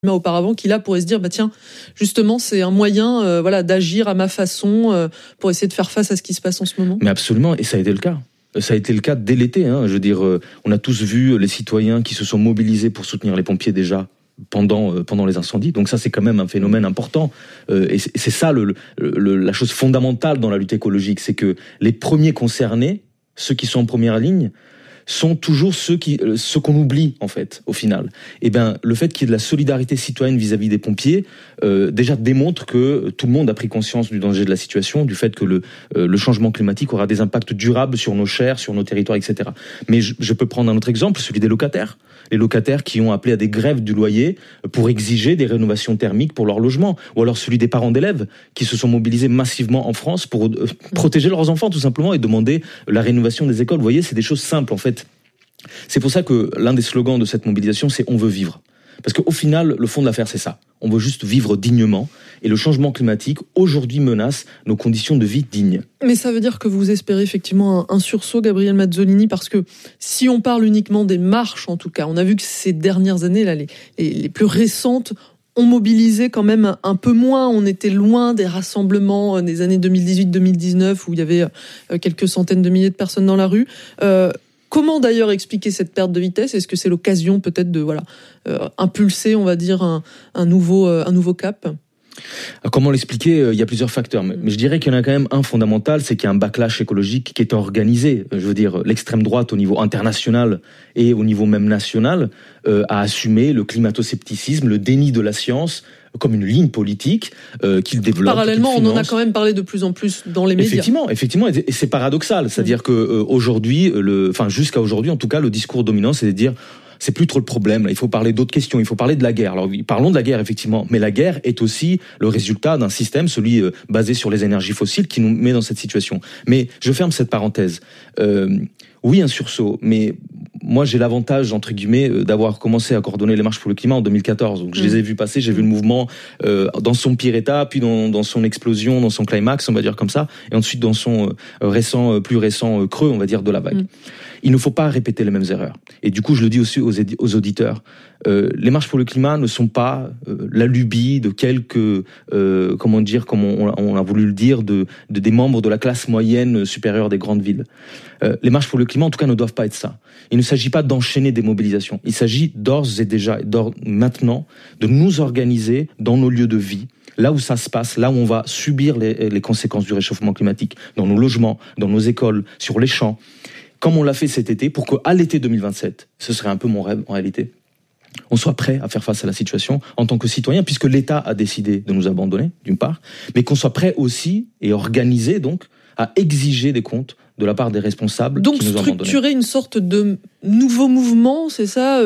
auparavant, qui là pourrait se dire, tiens, justement, c'est un moyen d'agir à ma façon pour essayer de faire face à ce qui se passe en ce moment. Mais absolument, et ça a été le cas. Ça a été le cas dès l'été. Je veux dire, on a tous vu les citoyens qui se sont mobilisés pour soutenir les pompiers déjà pendant les incendies. Donc ça, c'est quand même un phénomène important. Et c'est ça la chose fondamentale dans la lutte écologique, c'est que les premiers concernés, ceux qui sont en première ligne, sont toujours ceux qu'on oublie, en fait, au final. Et bien, le fait qu'il y ait de la solidarité citoyenne vis-à-vis des pompiers, déjà démontre que tout le monde a pris conscience du danger de la situation, du fait que le changement climatique aura des impacts durables sur nos chairs, sur nos territoires, etc. Mais je peux prendre un autre exemple, celui des locataires. Les locataires qui ont appelé à des grèves du loyer pour exiger des rénovations thermiques pour leur logement. Ou alors celui des parents d'élèves qui se sont mobilisés massivement en France pour protéger leurs enfants, tout simplement, et demander la rénovation des écoles. Vous voyez, c'est des choses simples, en fait. C'est pour ça que l'un des slogans de cette mobilisation, c'est « On veut vivre ». Parce qu'au final, le fond de l'affaire, c'est ça. On veut juste vivre dignement. Et le changement climatique, aujourd'hui, menace nos conditions de vie dignes. Mais ça veut dire que vous espérez effectivement un sursaut, Gabriel Mazzolini, parce que si on parle uniquement des marches, en tout cas, on a vu que ces dernières années, là, les plus récentes, ont mobilisé quand même un peu moins. On était loin des rassemblements des années 2018-2019, où il y avait quelques centaines de milliers de personnes dans la rue. Comment d'ailleurs expliquer cette perte de vitesse ? Est-ce que c'est l'occasion peut-être de impulser, on va dire, un nouveau cap ? Comment l'expliquer ? Il y a plusieurs facteurs, mais je dirais qu'il y en a quand même un fondamental, c'est qu'il y a un backlash écologique qui est organisé. Je veux dire, l'extrême droite au niveau international et au niveau même national a assumé le climato-scepticisme, le déni de la science, comme une ligne politique qu'il développe. Parallèlement, on en a quand même parlé de plus en plus dans les médias. Effectivement, et c'est paradoxal. C'est-à-dire que aujourd'hui, jusqu'à aujourd'hui, en tout cas, le discours dominant, c'est de dire c'est plus trop le problème. Là, il faut parler d'autres questions. Il faut parler de la guerre. Alors, parlons de la guerre, effectivement. Mais la guerre est aussi le résultat d'un système, celui basé sur les énergies fossiles, qui nous met dans cette situation. Mais je ferme cette parenthèse. Oui, un sursaut, mais moi j'ai l'avantage, entre guillemets, d'avoir commencé à coordonner les marches pour le climat en 2014. Donc je les ai vus passer, j'ai vu le mouvement dans son pire état, puis dans son explosion, dans son climax, on va dire comme ça, et ensuite dans son plus récent creux, on va dire, de la vague. Il ne faut pas répéter les mêmes erreurs. Et du coup, je le dis aussi aux auditeurs. Les marches pour le climat ne sont pas la lubie de quelques, comme on a voulu le dire, des membres de la classe moyenne supérieure des grandes villes. Les marches pour le climat, en tout cas, ne doivent pas être ça. Il ne s'agit pas d'enchaîner des mobilisations. Il s'agit maintenant, de nous organiser dans nos lieux de vie, là où ça se passe, là où on va subir les conséquences du réchauffement climatique, dans nos logements, dans nos écoles, sur les champs, comme on l'a fait cet été, pour qu'à l'été 2027, ce serait un peu mon rêve en réalité, on soit prêt à faire face à la situation en tant que citoyen, puisque l'État a décidé de nous abandonner, d'une part, mais qu'on soit prêt aussi et organisé donc à exiger des comptes de la part des responsables donc qui nous ont abandonnés. Donc structurer une sorte de nouveau mouvement, c'est ça,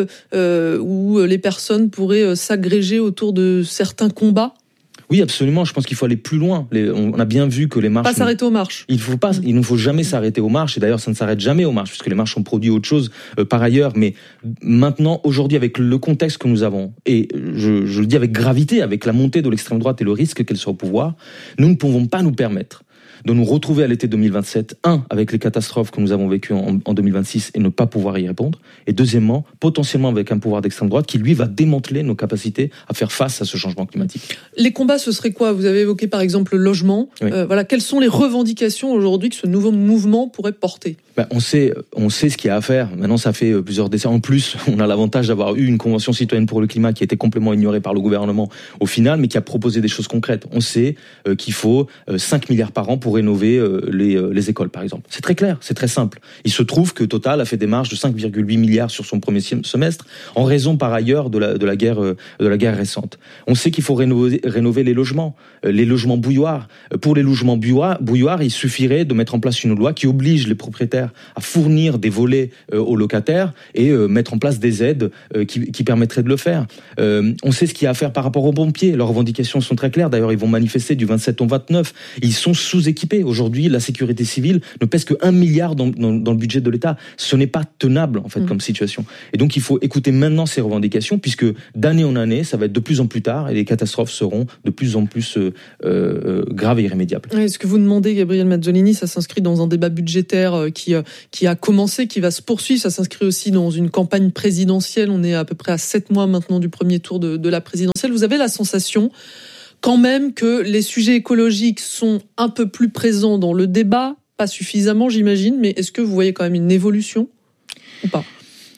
où les personnes pourraient s'agréger autour de certains combats ? Oui, absolument. Je pense qu'il faut aller plus loin. On a bien vu que les marches... Pas s'arrêter aux marches. Il ne faut jamais s'arrêter aux marches. Et d'ailleurs, ça ne s'arrête jamais aux marches, puisque les marches ont produit autre chose par ailleurs. Mais maintenant, aujourd'hui, avec le contexte que nous avons, et je le dis avec gravité, avec la montée de l'extrême droite et le risque qu'elle soit au pouvoir, nous ne pouvons pas nous permettre de nous retrouver à l'été 2027, avec les catastrophes que nous avons vécues en 2026 et ne pas pouvoir y répondre, et deuxièmement, potentiellement avec un pouvoir d'extrême droite qui, lui, va démanteler nos capacités à faire face à ce changement climatique. Les combats, ce serait quoi ? Vous avez évoqué par exemple le logement. Oui. Quelles sont les revendications aujourd'hui que ce nouveau mouvement pourrait porter ? On sait ce qu'il y a à faire. Maintenant, ça fait plusieurs décennies. En plus, on a l'avantage d'avoir eu une convention citoyenne pour le climat qui a été complètement ignorée par le gouvernement au final, mais qui a proposé des choses concrètes. On sait qu'il faut 5 milliards par an pour rénover les écoles, par exemple. C'est très clair, c'est très simple. Il se trouve que Total a fait des marges de 5,8 milliards sur son premier semestre, en raison par ailleurs de la guerre récente. On sait qu'il faut rénover les logements bouilloires. Pour les logements bouilloires, il suffirait de mettre en place une loi qui oblige les propriétaires à fournir des volets aux locataires et mettre en place des aides qui permettraient de le faire. On sait ce qu'il y a à faire par rapport aux pompiers. Leurs revendications sont très claires. D'ailleurs, ils vont manifester du 27 au 29. Ils sont sous-équipés équipés. Aujourd'hui, la sécurité civile ne pèse que 1 milliard dans le budget de l'État. Ce n'est pas tenable, en fait, comme situation. Et donc, il faut écouter maintenant ces revendications, puisque d'année en année, ça va être de plus en plus tard, et les catastrophes seront de plus en plus graves et irrémédiables. Oui, ce que vous demandez, Gabriel Mazzolini, ça s'inscrit dans un débat budgétaire qui a commencé, qui va se poursuivre. Ça s'inscrit aussi dans une campagne présidentielle. On est à peu près à 7 mois maintenant du premier tour de la présidentielle. Vous avez la sensation quand même que les sujets écologiques sont un peu plus présents dans le débat, pas suffisamment j'imagine, mais est-ce que vous voyez quand même une évolution ou pas ?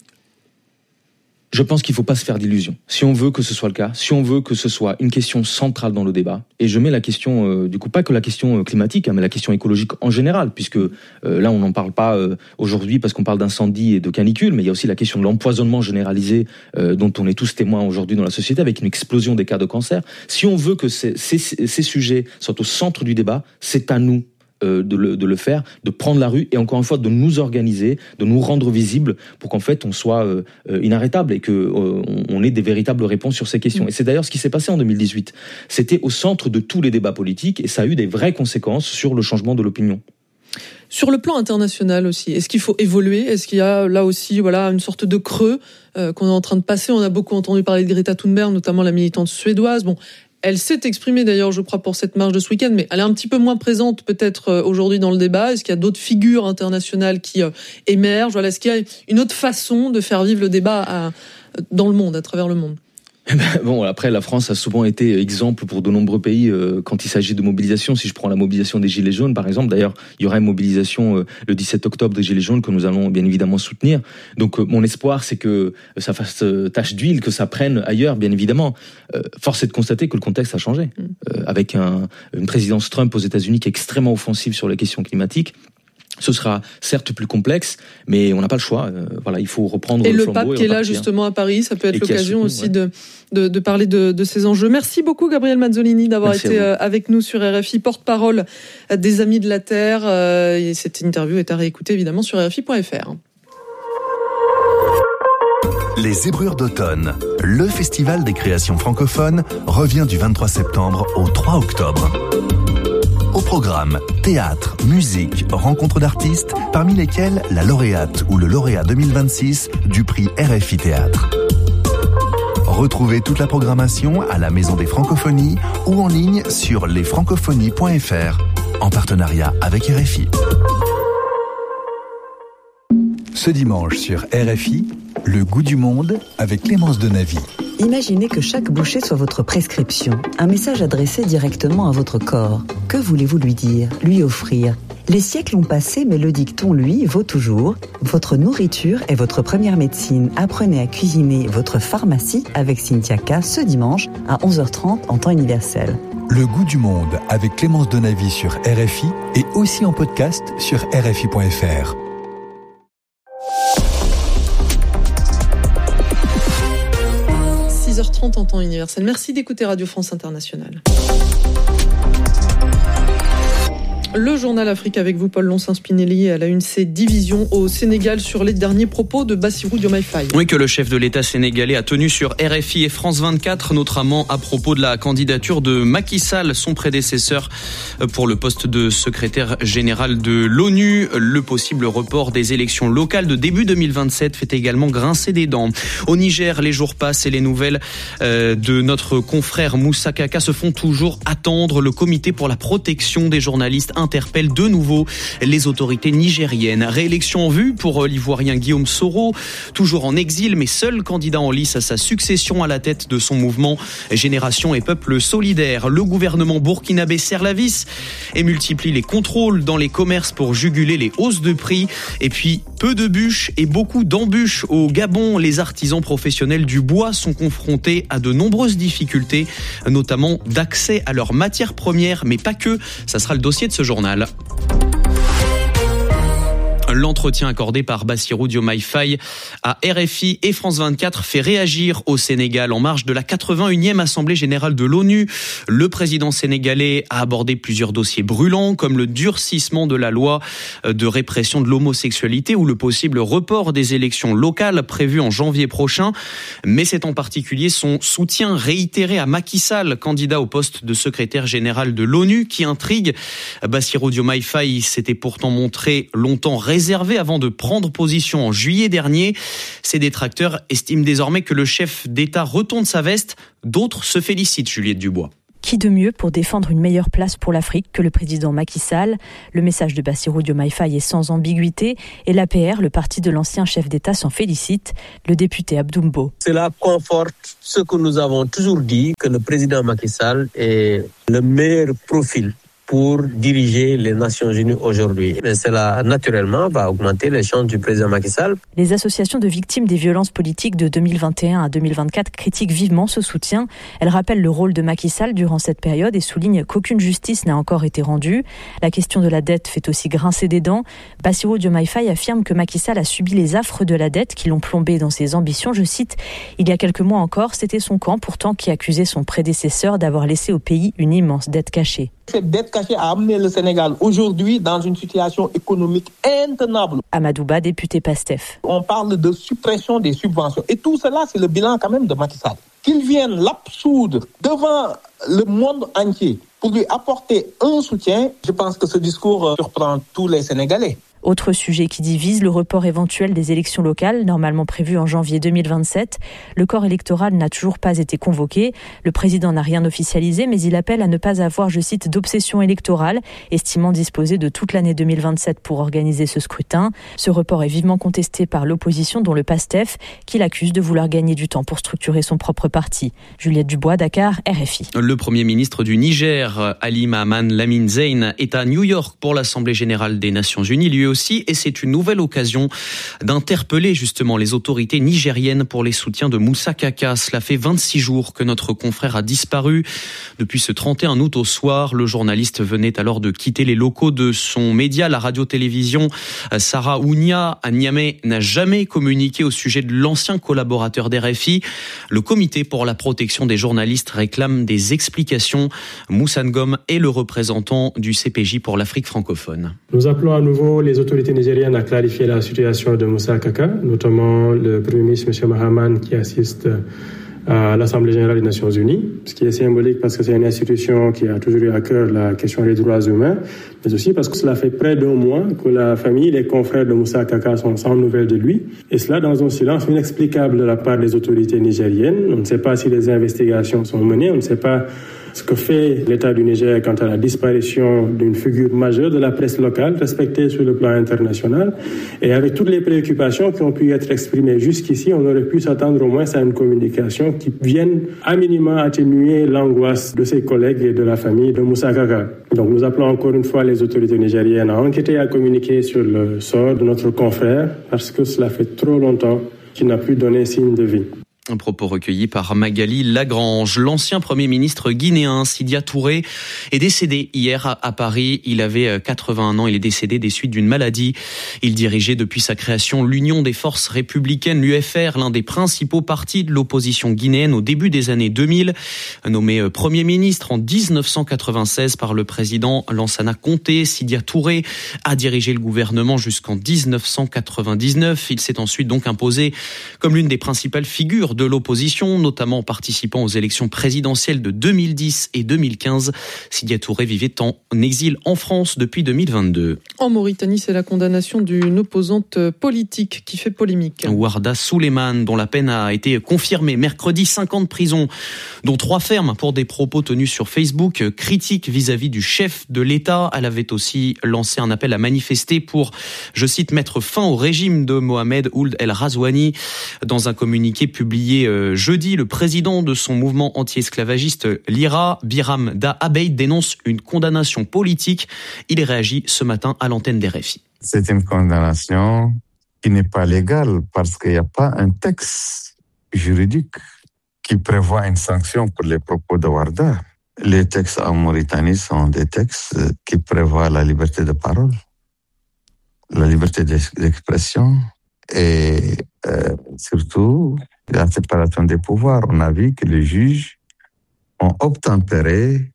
Je pense qu'il ne faut pas se faire d'illusions. Si on veut que ce soit le cas, si on veut que ce soit une question centrale dans le débat, et je mets la question, du coup pas que la question climatique, mais la question écologique en général, puisque là on n'en parle pas aujourd'hui parce qu'on parle d'incendie et de canicule, mais il y a aussi la question de l'empoisonnement généralisé dont on est tous témoins aujourd'hui dans la société avec une explosion des cas de cancer. Si on veut que ces sujets soient au centre du débat, c'est à nous de le faire, de prendre la rue et encore une fois de nous organiser, de nous rendre visibles pour qu'en fait on soit inarrêtable et que on ait des véritables réponses sur ces questions. Et c'est d'ailleurs ce qui s'est passé en 2018. C'était au centre de tous les débats politiques et ça a eu des vraies conséquences sur le changement de l'opinion. Sur le plan international aussi, est-ce qu'il faut évoluer ? Est-ce qu'il y a là aussi une sorte de creux qu'on est en train de passer ? On a beaucoup entendu parler de Greta Thunberg, notamment la militante suédoise. Elle s'est exprimée d'ailleurs, je crois, pour cette marche de ce week-end, mais elle est un petit peu moins présente peut-être aujourd'hui dans le débat. Est-ce qu'il y a d'autres figures internationales qui émergent ? Est-ce qu'il y a une autre façon de faire vivre le débat dans le monde, à travers le monde ? Bon, après, la France a souvent été exemple pour de nombreux pays quand il s'agit de mobilisation. Si je prends la mobilisation des Gilets jaunes, par exemple, d'ailleurs, il y aura une mobilisation le 17 octobre des Gilets jaunes que nous allons bien évidemment soutenir. Donc, mon espoir, c'est que ça fasse tache d'huile, que ça prenne ailleurs, bien évidemment. Force est de constater que le contexte a changé. Avec une présidence Trump aux États-Unis qui est extrêmement offensive sur les questions climatiques. Ce sera certes plus complexe, mais on n'a pas le choix. Il faut reprendre le flambeau. Et le pape qui est là justement à Paris, ça peut être l'occasion aussi de parler de ces enjeux. Merci beaucoup Gabriel Mazzolini d'avoir été avec nous sur RFI, porte-parole des Amis de la Terre. Et cette interview est à réécouter évidemment sur RFI.fr. Les Zébrures d'automne, le festival des créations francophones, revient du 23 septembre au 3 octobre. Au programme, théâtre, musique, rencontres d'artistes, parmi lesquels la lauréate ou le lauréat 2026 du prix RFI Théâtre. Retrouvez toute la programmation à la Maison des Francophonies ou en ligne sur lesfrancophonies.fr, en partenariat avec RFI. Ce dimanche sur RFI, le goût du monde avec Clémence Denavy. Imaginez que chaque bouchée soit votre prescription, un message adressé directement à votre corps. Que voulez-vous lui dire, lui offrir ? Les siècles ont passé, mais le dicton, lui, vaut toujours. Votre nourriture est votre première médecine. Apprenez à cuisiner votre pharmacie avec Cynthia K ce dimanche à 11h30 en temps universel. Le goût du monde avec Clémence Denavy sur RFI et aussi en podcast sur RFI.fr. En temps universel. Merci d'écouter Radio France Internationale. Le journal Afrique avec vous, Paul Lonssin-Spinelli, à la une, c'est division au Sénégal sur les derniers propos de Bassirou Diomaye Faye. Oui, que le chef de l'État sénégalais a tenu sur RFI et France 24, notamment à propos de la candidature de Macky Sall, son prédécesseur, pour le poste de secrétaire général de l'ONU. Le possible report des élections locales de début 2027 fait également grincer des dents. Au Niger, les jours passent et les nouvelles de notre confrère Moussa Kaka se font toujours attendre. Le comité pour la protection des journalistes interpelle de nouveau les autorités nigériennes. Réélection en vue pour l'Ivoirien Guillaume Soro, toujours en exil, mais seul candidat en lice à sa succession à la tête de son mouvement Génération et Peuple Solidaire. Le gouvernement burkinabé serre la vis et multiplie les contrôles dans les commerces pour juguler les hausses de prix. Et puis, peu de bûches et beaucoup d'embûches. Au Gabon, les artisans professionnels du bois sont confrontés à de nombreuses difficultés, notamment d'accès à leurs matières premières, mais pas que. Ça sera le dossier de ce journal. L'entretien accordé par Bassirou Diomaye Faye à RFI et France 24 fait réagir au Sénégal en marge de la 81e Assemblée générale de l'ONU. Le président sénégalais a abordé plusieurs dossiers brûlants comme le durcissement de la loi de répression de l'homosexualité ou le possible report des élections locales prévues en janvier prochain. Mais c'est en particulier son soutien réitéré à Macky Sall, candidat au poste de secrétaire général de l'ONU, qui intrigue. Bassirou Diomaye Faye s'était pourtant montré longtemps réservé avant de prendre position en juillet dernier. Ses détracteurs estiment désormais que le chef d'État retourne sa veste. D'autres se félicitent, Juliette Dubois. Qui de mieux pour défendre une meilleure place pour l'Afrique que le président Macky Sall ? Le message de Bassirou Diomaye Faye est sans ambiguïté et l'APR, le parti de l'ancien chef d'État, s'en félicite. Le député Abdoumbo. Cela conforte ce que nous avons toujours dit, que le président Macky Sall est le meilleur profil pour diriger les Nations Unies aujourd'hui. Mais cela, naturellement, va augmenter les chances du président Macky Sall. Les associations de victimes des violences politiques de 2021 à 2024 critiquent vivement ce soutien. Elles rappellent le rôle de Macky Sall durant cette période et soulignent qu'aucune justice n'a encore été rendue. La question de la dette fait aussi grincer des dents. Bassirou Diomaye Faye affirme que Macky Sall a subi les affres de la dette qui l'ont plombé dans ses ambitions. Je cite, « Il y a quelques mois encore, c'était son camp pourtant qui accusait son prédécesseur d'avoir laissé au pays une immense dette cachée. » Cette dette cachée a amené le Sénégal aujourd'hui dans une situation économique intenable. Amadouba, député PASTEF. On parle de suppression des subventions. Et tout cela, c'est le bilan quand même de Macky Sall. Qu'il vienne l'absoudre devant le monde entier pour lui apporter un soutien, je pense que ce discours surprend tous les Sénégalais. Autre sujet qui divise, le report éventuel des élections locales, normalement prévues en janvier 2027. Le corps électoral n'a toujours pas été convoqué. Le président n'a rien officialisé, mais il appelle à ne pas avoir, je cite, d'obsession électorale, estimant disposer de toute l'année 2027 pour organiser ce scrutin. Ce report est vivement contesté par l'opposition, dont le PASTEF, qui l'accuse de vouloir gagner du temps pour structurer son propre parti. Juliette Dubois, Dakar, RFI. Le Premier ministre du Niger, Ali Mahaman Lamine Zein, est à New York pour l'Assemblée générale des Nations Unies, lui aussi, et c'est une nouvelle occasion d'interpeller justement les autorités nigériennes pour les soutiens de Moussa Kaka. Cela fait 26 jours que notre confrère a disparu. Depuis ce 31 août au soir, le journaliste venait alors de quitter les locaux de son média, la radio-télévision Sarah Ounia à Niamey, n'a jamais communiqué au sujet de l'ancien collaborateur d'RFI. Le comité pour la protection des journalistes réclame des explications. Moussa Ngom est le représentant du CPJ pour l'Afrique francophone. Nous appelons à nouveau les autorités nigériennes à clarifier la situation de Moussa Kaka, notamment le Premier ministre M. Mahaman qui assiste à l'Assemblée générale des Nations Unies, ce qui est symbolique parce que c'est une institution qui a toujours eu à cœur la question des droits humains, mais aussi parce que cela fait près d'un mois que la famille, les confrères de Moussa Kaka sont sans nouvelles de lui, et cela dans un silence inexplicable de la part des autorités nigériennes. On ne sait pas si les investigations sont menées, on ne sait pas ce que fait l'État du Niger quant à la disparition d'une figure majeure de la presse locale, respectée sur le plan international. Et avec toutes les préoccupations qui ont pu être exprimées jusqu'ici, on aurait pu s'attendre au moins à une communication qui vienne à minima atténuer l'angoisse de ses collègues et de la famille de Moussa Kaka. Donc nous appelons encore une fois les autorités nigériennes à enquêter et à communiquer sur le sort de notre confrère, parce que cela fait trop longtemps qu'il n'a plus donné signe de vie. Un propos recueilli par Magali Lagrange. L'ancien Premier ministre guinéen Sidia Touré est décédé hier à Paris. Il avait 81 ans. Il est décédé des suites d'une maladie. Il dirigeait depuis sa création l'Union des forces républicaines, l'UFR, l'un des principaux partis de l'opposition guinéenne au début des années 2000. Nommé Premier ministre en 1996 par le président Lansana Conté, Sidia Touré a dirigé le gouvernement jusqu'en 1999. Il s'est ensuite donc imposé comme l'une des principales figures de l'opposition, notamment en participant aux élections présidentielles de 2010 et 2015. Sidia Touré vivait en exil en France depuis 2022. En Mauritanie, c'est la condamnation d'une opposante politique qui fait polémique. Warda Souleymane, dont la peine a été confirmée mercredi, 5 ans de prison, dont 3 fermes pour des propos tenus sur Facebook, critiques vis-à-vis du chef de l'État. Elle avait aussi lancé un appel à manifester pour, je cite, mettre fin au régime de Mohamed Ould El Razouani. Dans un communiqué publié jeudi, le président de son mouvement anti-esclavagiste, l'IRA, Biram Da Abeid, dénonce une condamnation politique. Il réagit ce matin à l'antenne d'RFI. C'est une condamnation qui n'est pas légale parce qu'il n'y a pas un texte juridique qui prévoit une sanction pour les propos de Warda. Les textes en Mauritanie sont des textes qui prévoient la liberté de parole. la liberté d'expression et surtout la séparation des pouvoirs. On a vu que les juges ont obtempéré,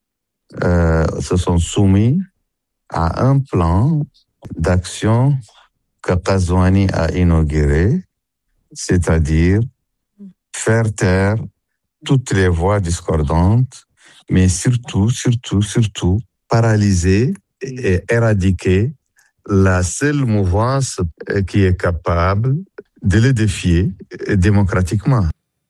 se sont soumis à un plan d'action que Qazouani a inauguré, c'est-à-dire faire taire toutes les voix discordantes, mais surtout, paralyser et éradiquer la seule mouvance qui est capable de les défier démocratiquement.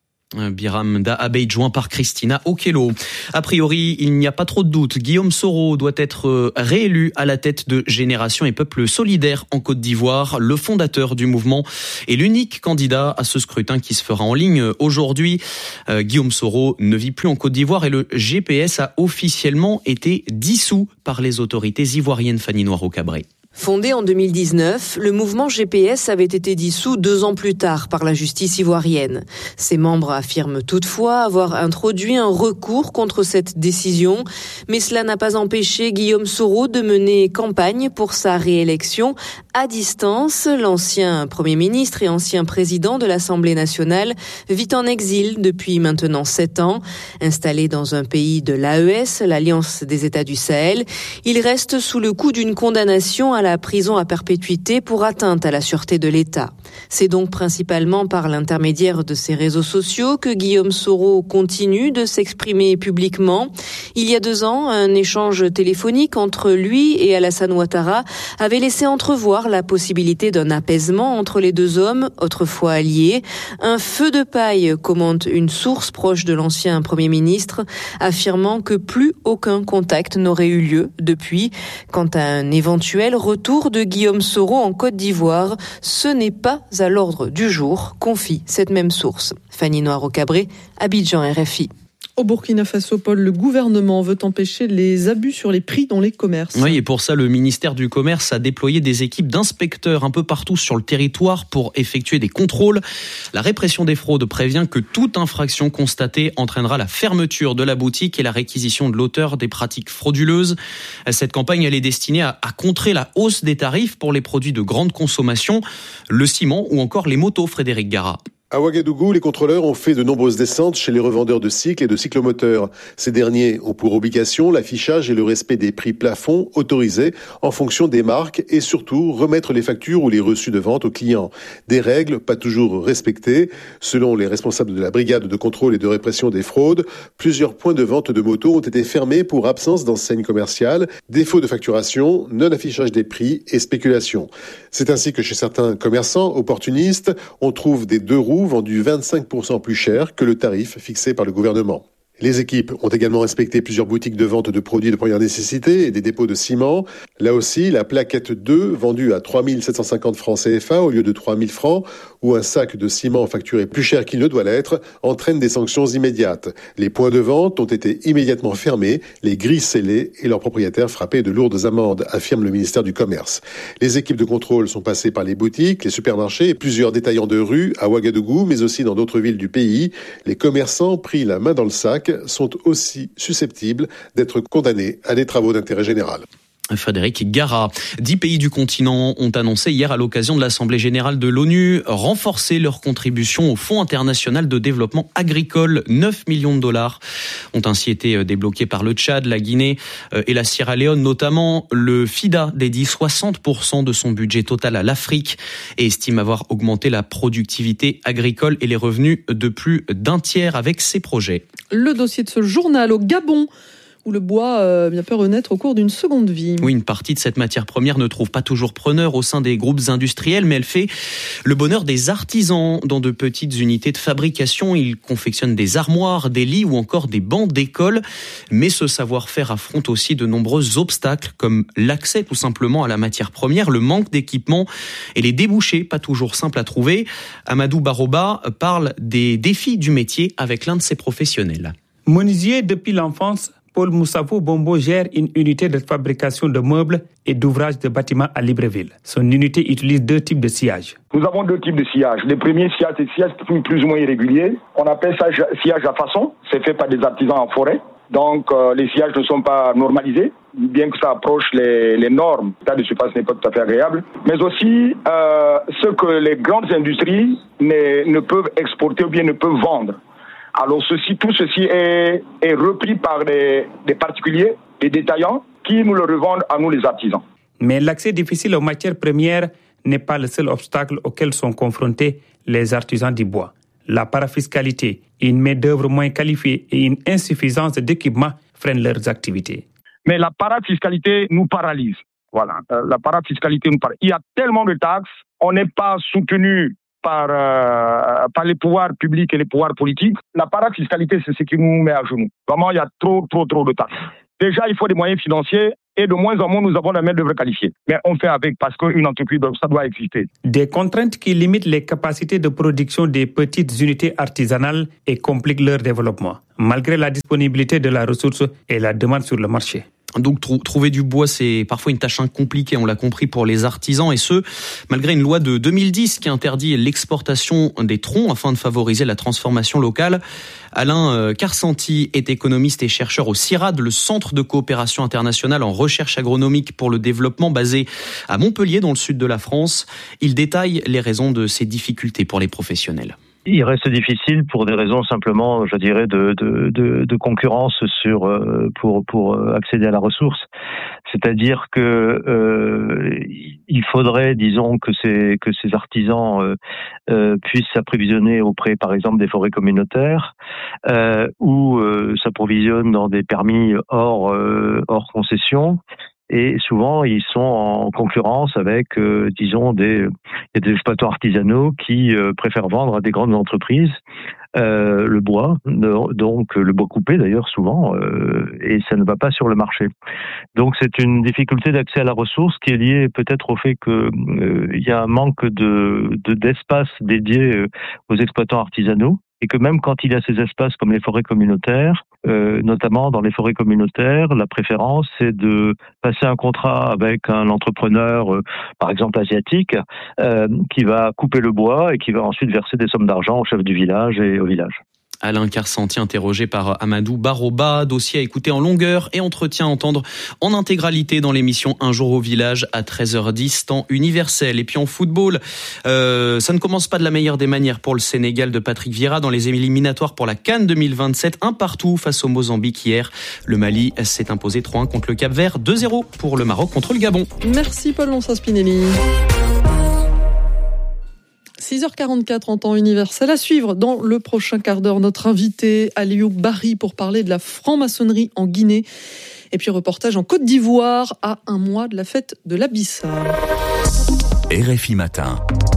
Biram Abey joint par Christina Okello. A priori, il n'y a pas trop de doute. Guillaume Soro doit être réélu à la tête de Génération et Peuple Solidaire en Côte d'Ivoire. Le fondateur du mouvement est l'unique candidat à ce scrutin qui se fera en ligne aujourd'hui. Guillaume Soro ne vit plus en Côte d'Ivoire et le GPS a officiellement été dissous par les autorités ivoiriennes. Fanny Noiro-Cabré. Fondé en 2019, le mouvement GPS avait été dissous 2 ans plus tard par la justice ivoirienne. Ses membres affirment toutefois avoir introduit un recours contre cette décision, mais cela n'a pas empêché Guillaume Soro de mener campagne pour sa réélection à distance. L'ancien Premier ministre et ancien président de l'Assemblée nationale vit en exil depuis maintenant 7 ans. Installé dans un pays de l'AES, l'Alliance des États du Sahel, il reste sous le coup d'une condamnation à la prison à perpétuité pour atteinte à la sûreté de l'État. C'est donc principalement par l'intermédiaire de ses réseaux sociaux que Guillaume Soro continue de s'exprimer publiquement. Il y a 2 ans, un échange téléphonique entre lui et Alassane Ouattara avait laissé entrevoir la possibilité d'un apaisement entre les 2 hommes, autrefois alliés. Un feu de paille, commente une source proche de l'ancien Premier ministre, affirmant que plus aucun contact n'aurait eu lieu depuis. Quant à un éventuel retour de Guillaume Soro en Côte d'Ivoire, ce n'est pas à l'ordre du jour, confie cette même source. Fanny Noiro-Cabré, Abidjan, RFI. Au Burkina Faso, Paul, le gouvernement veut empêcher les abus sur les prix dans les commerces. Oui, et pour ça, le ministère du Commerce a déployé des équipes d'inspecteurs un peu partout sur le territoire pour effectuer des contrôles. La répression des fraudes prévient que toute infraction constatée entraînera la fermeture de la boutique et la réquisition de l'auteur des pratiques frauduleuses. Cette campagne, elle est destinée à contrer la hausse des tarifs pour les produits de grande consommation, le ciment ou encore les motos, Frédéric Gara. À Ouagadougou, les contrôleurs ont fait de nombreuses descentes chez les revendeurs de cycles et de cyclomoteurs. Ces derniers ont pour obligation l'affichage et le respect des prix plafonds autorisés en fonction des marques et surtout remettre les factures ou les reçus de vente aux clients. Des règles pas toujours respectées. Selon les responsables de la brigade de contrôle et de répression des fraudes, plusieurs points de vente de motos ont été fermés pour absence d'enseigne commerciale, défaut de facturation, non-affichage des prix et spéculation. C'est ainsi que chez certains commerçants opportunistes, on trouve des 2 roues vendus 25% plus cher que le tarif fixé par le gouvernement. Les équipes ont également inspecté plusieurs boutiques de vente de produits de première nécessité et des dépôts de ciment. Là aussi, la plaquette 2, vendue à 3 750 francs CFA au lieu de 3 000 francs, ou un sac de ciment facturé plus cher qu'il ne doit l'être, entraîne des sanctions immédiates. Les points de vente ont été immédiatement fermés, les grilles scellées et leurs propriétaires frappés de lourdes amendes, affirme le ministère du Commerce. Les équipes de contrôle sont passées par les boutiques, les supermarchés et plusieurs détaillants de rue à Ouagadougou, mais aussi dans d'autres villes du pays. Les commerçants pris la main dans le sac sont aussi susceptibles d'être condamnés à des travaux d'intérêt général. Frédéric Gara. 10 pays du continent ont annoncé hier à l'occasion de l'Assemblée générale de l'ONU renforcer leur contribution au Fonds international de développement agricole. 9 millions de dollars ont ainsi été débloqués par le Tchad, la Guinée et la Sierra Leone notamment. Le FIDA dédie 60% de son budget total à l'Afrique et estime avoir augmenté la productivité agricole et les revenus de plus d'1 tiers avec ses projets. Le dossier de ce journal au Gabon, où le bois peut renaître au cours d'une seconde vie. Oui, une partie de cette matière première ne trouve pas toujours preneur au sein des groupes industriels, mais elle fait le bonheur des artisans dans de petites unités de fabrication. Ils confectionnent des armoires, des lits ou encore des bancs d'école. Mais ce savoir-faire affronte aussi de nombreux obstacles, comme l'accès tout simplement à la matière première, le manque d'équipement et les débouchés pas toujours simples à trouver. Amadou Baroba parle des défis du métier avec l'un de ses professionnels. Menuisier depuis l'enfance, Paul Moussafo Bombo gère une unité de fabrication de meubles et d'ouvrages de bâtiments à Libreville. Son unité utilise 2 types de sillage. Nous avons 2 types de sillage. Le premier sillage, c'est sillage plus ou moins irrégulier. On appelle ça sillage à façon. C'est fait par des artisans en forêt. Donc, les sillages ne sont pas normalisés. bien que ça approche les normes. L'état de surface n'est pas tout à fait agréable. Mais aussi ce que les grandes industries ne peuvent exporter ou bien ne peuvent vendre. Alors tout ceci est repris par des particuliers, des détaillants, qui nous le revendent à nous les artisans. Mais l'accès difficile aux matières premières n'est pas le seul obstacle auquel sont confrontés les artisans du bois. La parafiscalité, une main-d'œuvre moins qualifiée et une insuffisance d'équipement freinent leurs activités. Mais la parafiscalité nous paralyse. Voilà, la parafiscalité nous paralyse. Il y a tellement de taxes, on n'est pas soutenu par les pouvoirs publics et les pouvoirs politiques. La parafiscalité, c'est ce qui nous met à genoux. Vraiment, il y a trop de taxes. Déjà, il faut des moyens financiers et de moins en moins, nous avons la main-d'œuvre qualifiée. Mais on fait avec parce qu'une entreprise, ça doit exister. Des contraintes qui limitent les capacités de production des petites unités artisanales et compliquent leur développement, malgré la disponibilité de la ressource et la demande sur le marché. Donc trouver du bois, c'est parfois une tâche compliquée, on l'a compris, pour les artisans, et ce, malgré une loi de 2010 qui interdit l'exportation des troncs afin de favoriser la transformation locale. Alain Carsanti est économiste et chercheur au CIRAD, le Centre de coopération internationale en recherche agronomique pour le développement, basé à Montpellier, dans le sud de la France. Il détaille les raisons de ces difficultés pour les professionnels. Il reste difficile pour des raisons simplement, je dirais, de concurrence pour accéder à la ressource. C'est-à-dire que il faudrait, disons, que ces artisans puissent s'approvisionner auprès, par exemple, des forêts communautaires ou s'approvisionnent dans des permis hors concession. Et souvent, ils sont en concurrence avec, disons, des exploitants artisanaux qui préfèrent vendre à des grandes entreprises le bois, donc le bois coupé d'ailleurs souvent, et ça ne va pas sur le marché. Donc c'est une difficulté d'accès à la ressource qui est liée peut-être au fait que il y a un manque d'espace dédié aux exploitants artisanaux. Et que même quand il y a ces espaces comme les forêts communautaires, notamment dans les forêts communautaires, la préférence c'est de passer un contrat avec un entrepreneur, par exemple asiatique, qui va couper le bois et qui va ensuite verser des sommes d'argent au chef du village et au village. Alain Carsanti, interrogé par Amadou Baroba, dossier à écouter en longueur et entretien à entendre en intégralité dans l'émission Un jour au village à 13h10, temps universel. Et puis en football, ça ne commence pas de la meilleure des manières pour le Sénégal de Patrick Vieira dans les éliminatoires pour la CAN 2027. 1-1 face au Mozambique hier. Le Mali s'est imposé 3-1 contre le Cap-Vert, 2-0 pour le Maroc contre le Gabon. Merci Paul Lonsa-Spinelli. 6h44 en temps universel. À suivre dans le prochain quart d'heure, notre invité Aliou Barry pour parler de la franc-maçonnerie en Guinée. Et puis reportage en Côte d'Ivoire à un mois de la fête de l'Abyssa. RFI Matin.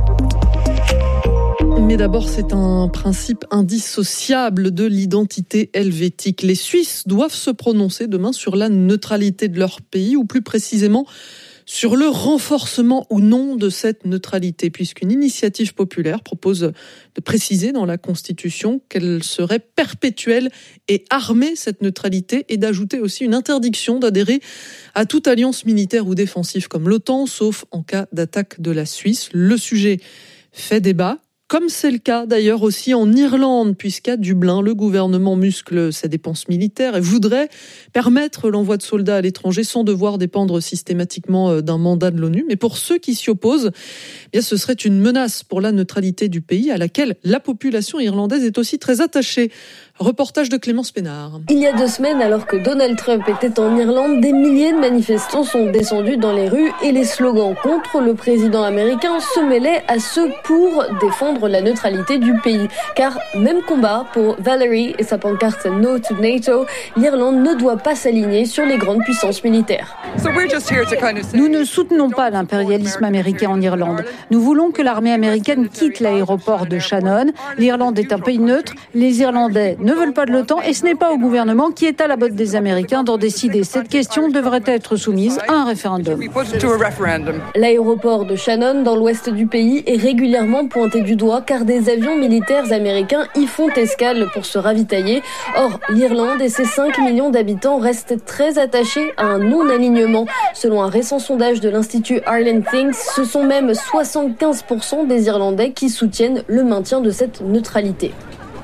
Mais d'abord, c'est un principe indissociable de l'identité helvétique. Les Suisses doivent se prononcer demain sur la neutralité de leur pays, ou plus précisément sur le renforcement ou non de cette neutralité, puisqu'une initiative populaire propose de préciser dans la Constitution qu'elle serait perpétuelle et armée, cette neutralité, et d'ajouter aussi une interdiction d'adhérer à toute alliance militaire ou défensive comme l'OTAN, sauf en cas d'attaque de la Suisse. Le sujet fait débat, comme c'est le cas d'ailleurs aussi en Irlande, puisqu'à Dublin, le gouvernement muscle ses dépenses militaires et voudrait permettre l'envoi de soldats à l'étranger sans devoir dépendre systématiquement d'un mandat de l'ONU. Mais pour ceux qui s'y opposent, eh bien, ce serait une menace pour la neutralité du pays, à laquelle la population irlandaise est aussi très attachée. Reportage de Clémence Pénard. Il y a 2 semaines, alors que Donald Trump était en Irlande, des milliers de manifestants sont descendus dans les rues et les slogans contre le président américain se mêlaient à ceux pour défendre la neutralité du pays. Car même combat pour Valerie et sa pancarte No to NATO, l'Irlande ne doit pas s'aligner sur les grandes puissances militaires. Nous ne soutenons pas l'impérialisme américain en Irlande. Nous voulons que l'armée américaine quitte l'aéroport de Shannon. L'Irlande est un pays neutre. Les Irlandais ne veulent pas de l'OTAN et ce n'est pas au gouvernement qui est à la botte des Américains d'en décider. Cette question devrait être soumise à un référendum. L'aéroport de Shannon, dans l'ouest du pays, est régulièrement pointé du doigt car des avions militaires américains y font escale pour se ravitailler. Or, l'Irlande et ses 5 millions d'habitants restent très attachés à un non-alignement. Selon un récent sondage de l'Institut Ireland Thinks, ce sont même 75% des Irlandais qui soutiennent le maintien de cette neutralité.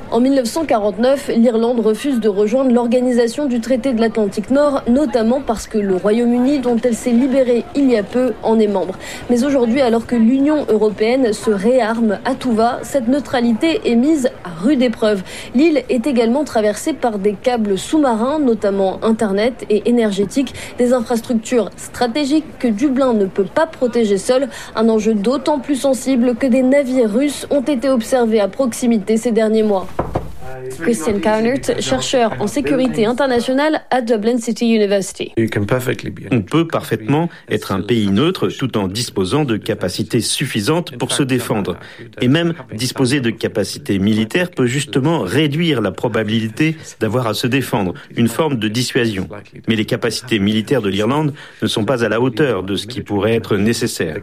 En 1949, l'Irlande refuse de rejoindre l'organisation du traité de l'Atlantique Nord, notamment parce que le Royaume-Uni, dont elle s'est libérée il y a peu, en est membre. Mais aujourd'hui, alors que l'Union européenne se réarme à tout va, cette neutralité est mise à rude épreuve. L'île est également traversée par des câbles sous-marins, notamment Internet et énergétique, des infrastructures stratégiques que Dublin ne peut pas protéger seul, un enjeu d'autant plus sensible que des navires russes ont été observés à proximité ces derniers mois. Christian Kaunert, chercheur en sécurité internationale à Dublin City University. On peut parfaitement être un pays neutre tout en disposant de capacités suffisantes pour se défendre. Et même disposer de capacités militaires peut justement réduire la probabilité d'avoir à se défendre, une forme de dissuasion. Mais les capacités militaires de l'Irlande ne sont pas à la hauteur de ce qui pourrait être nécessaire.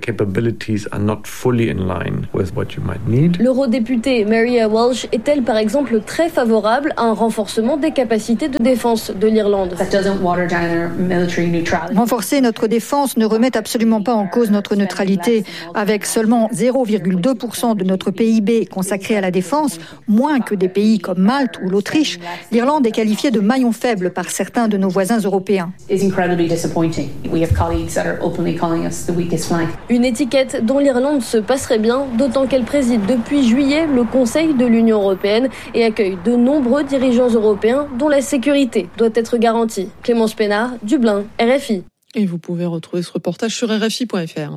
L'eurodéputée Maria Walsh est-elle par exemple très favorable à un renforcement des capacités de défense de l'Irlande? Renforcer notre défense ne remet absolument pas en cause notre neutralité. Avec seulement 0,2% de notre PIB consacré à la défense, moins que des pays comme Malte ou l'Autriche, l'Irlande est qualifiée de maillon faible par certains de nos voisins européens. Une étiquette dont l'Irlande se passerait bien, d'autant qu'elle préside depuis juillet le Conseil de l'Union européenne et accueille de nombreux dirigeants européens dont la sécurité doit être garantie. Clémence Pénard, Dublin, RFI. Et vous pouvez retrouver ce reportage sur RFI.fr.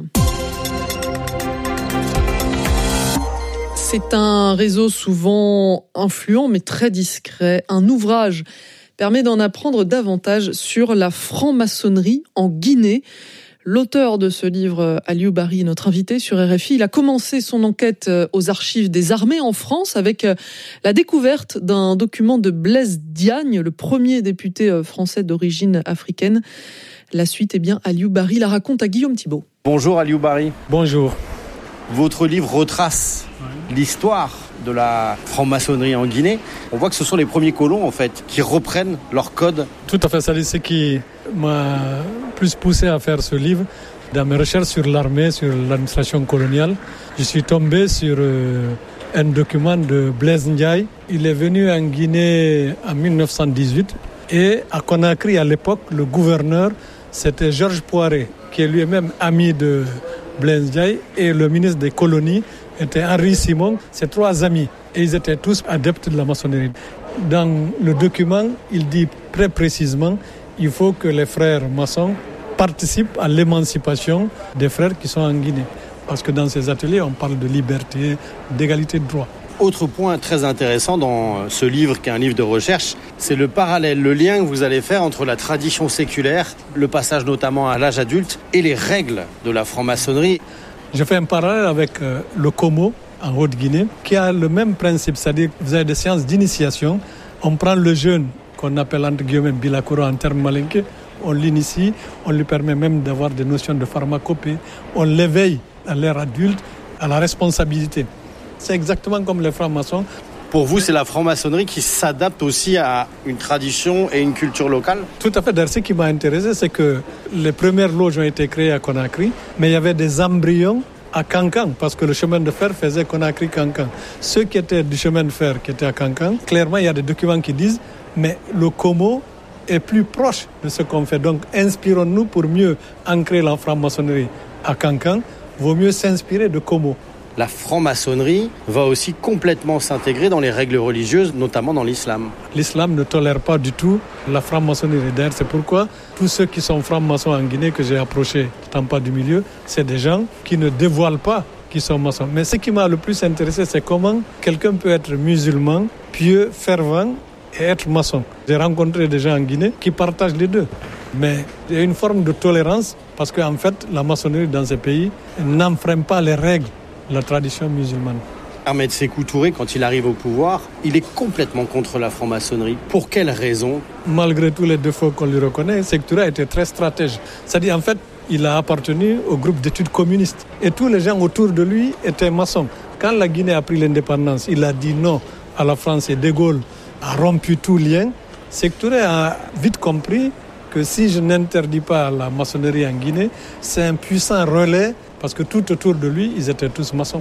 C'est un réseau souvent influent mais très discret. Un ouvrage permet d'en apprendre davantage sur la franc-maçonnerie en Guinée. L'auteur de ce livre, Aliou Bari, notre invité sur RFI, il a commencé son enquête aux archives des armées en France avec la découverte d'un document de Blaise Diagne, le premier député français d'origine africaine. La suite, Aliou Bari la raconte à Guillaume Thibault. Bonjour Aliou Bari. Bonjour. Votre livre retrace l'histoire de la franc-maçonnerie en Guinée. On voit que ce sont les premiers colons, en fait, qui reprennent leur code. Tout à fait, c'est ce qui m'a plus poussé à faire ce livre. Dans mes recherches sur l'armée, sur l'administration coloniale, je suis tombé sur un document de Blaise Ndiaye. Il est venu en Guinée en 1918 et à Conakry, à l'époque, le gouverneur, c'était Georges Poiré, qui est lui-même ami de Blaise Ndiaye, et le ministre des colonies était Henri Simon, ses trois amis. Et ils étaient tous adeptes de la maçonnerie. Dans le document, il dit très précisément qu'il faut que les frères maçons participent à l'émancipation des frères qui sont en Guinée. Parce que dans ces ateliers, on parle de liberté, d'égalité de droit. Autre point très intéressant dans ce livre, qui est un livre de recherche, c'est le parallèle, le lien que vous allez faire entre la tradition séculaire, le passage notamment à l'âge adulte, et les règles de la franc-maçonnerie. Je fais un parallèle avec le Como, en Haute-Guinée, qui a le même principe, c'est-à-dire que vous avez des séances d'initiation. On prend le jeune, qu'on appelle entre guillemets Bilakuro en termes malinqués, on l'initie, on lui permet même d'avoir des notions de pharmacopée, on l'éveille à l'ère adulte, à la responsabilité. C'est exactement comme les francs-maçons. Pour vous, c'est la franc-maçonnerie qui s'adapte aussi à une tradition et une culture locale? Tout à fait. D'ailleurs, ce qui m'a intéressé, c'est que les premières loges ont été créées à Conakry, mais il y avait des embryons à Kankan, parce que le chemin de fer faisait Conakry-Kankan. Ceux qui étaient du chemin de fer, qui étaient à Kankan, clairement, il y a des documents qui disent, mais le Como est plus proche de ce qu'on fait. Donc, inspirons-nous pour mieux ancrer la franc-maçonnerie à Kankan. Vaut mieux s'inspirer de Como. La franc-maçonnerie va aussi complètement s'intégrer dans les règles religieuses, notamment dans l'islam. L'islam ne tolère pas du tout la franc-maçonnerie. D'ailleurs, c'est pourquoi tous ceux qui sont francs-maçons en Guinée, que j'ai approchés, n'étant pas du milieu, c'est des gens qui ne dévoilent pas qu'ils sont maçons. Mais ce qui m'a le plus intéressé, c'est comment quelqu'un peut être musulman, pieux, fervent et être maçon. J'ai rencontré des gens en Guinée qui partagent les deux. Mais il y a une forme de tolérance parce qu'en fait, la maçonnerie dans ces pays n'enfreint pas les règles de la tradition musulmane. Ahmed Sékou Touré, quand il arrive au pouvoir, il est complètement contre la franc-maçonnerie. Pour quelle raison? Malgré tous les défauts qu'on lui reconnaît, Sékou Touré était très stratège. C'est-à-dire, en fait, il a appartenu au groupe d'études communistes. Et tous les gens autour de lui étaient maçons. Quand la Guinée a pris l'indépendance, il a dit non à la France et De Gaulle a rompu tout lien. Sékou Touré a vite compris que si je n'interdis pas la maçonnerie en Guinée, c'est un puissant relais parce que tout autour de lui, ils étaient tous maçons.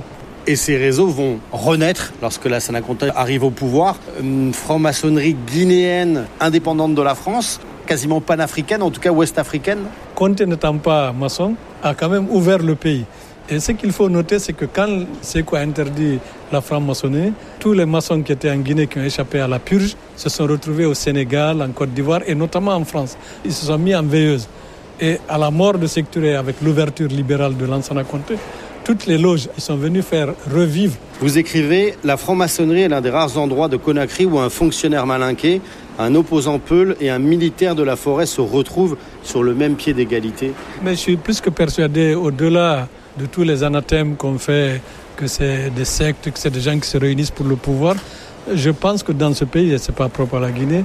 Et ces réseaux vont renaître lorsque Lassana Conté arrive au pouvoir. Une franc-maçonnerie guinéenne indépendante de la France, quasiment panafricaine, en tout cas ouest-africaine. Conté n'étant pas maçon, a quand même ouvert le pays. Et ce qu'il faut noter, c'est que quand Sékou a interdit la franc-maçonnerie, tous les maçons qui étaient en Guinée, qui ont échappé à la purge, se sont retrouvés au Sénégal, en Côte d'Ivoire et notamment en France. Ils se sont mis en veilleuse. Et à la mort de Sékou Touré, avec l'ouverture libérale de Lansana Conté, toutes les loges, ils sont venus faire revivre. Vous écrivez « La franc-maçonnerie est l'un des rares endroits de Conakry où un fonctionnaire malinqué, un opposant peul et un militaire de la forêt se retrouvent sur le même pied d'égalité. » Mais je suis plus que persuadé, au-delà de tous les anathèmes qu'on fait, que c'est des sectes, que c'est des gens qui se réunissent pour le pouvoir, je pense que dans ce pays, et ce n'est pas propre à la Guinée,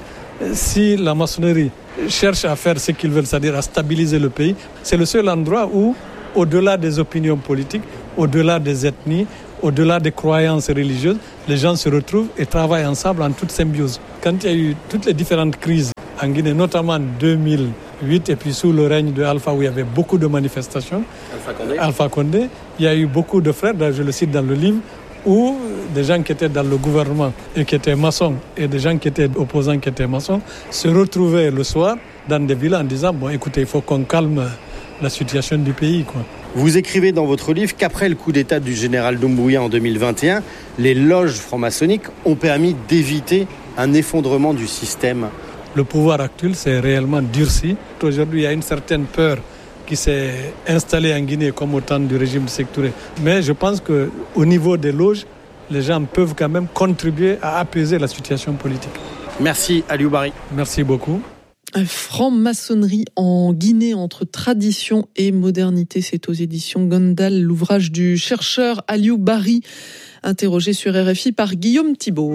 si la maçonnerie cherche à faire ce qu'ils veulent, c'est-à-dire à stabiliser le pays, c'est le seul endroit où, au-delà des opinions politiques, au-delà des ethnies, au-delà des croyances religieuses, les gens se retrouvent et travaillent ensemble en toute symbiose. Quand il y a eu toutes les différentes crises en Guinée, notamment en 2008 et puis sous le règne de Alpha où il y avait beaucoup de manifestations, Alpha Condé, il y a eu beaucoup de frères, je le cite dans le livre, où des gens qui étaient dans le gouvernement et qui étaient maçons et des gens qui étaient opposants qui étaient maçons se retrouvaient le soir dans des villas en disant « Bon, écoutez, il faut qu'on calme la situation du pays, quoi. » Vous écrivez dans votre livre qu'après le coup d'État du général Doumbouya en 2021, les loges franc-maçonniques ont permis d'éviter un effondrement du système. Le pouvoir actuel s'est réellement durci. Aujourd'hui, il y a une certaine peur qui s'est installée en Guinée comme au temps du régime de Sékou Touré. Mais je pense qu'au niveau des loges, les gens peuvent quand même contribuer à apaiser la situation politique. Merci Aliou Bari. Merci beaucoup. Franc-maçonnerie en Guinée entre tradition et modernité, c'est aux éditions Gondal, l'ouvrage du chercheur Aliou Bari, interrogé sur RFI par Guillaume Thibault.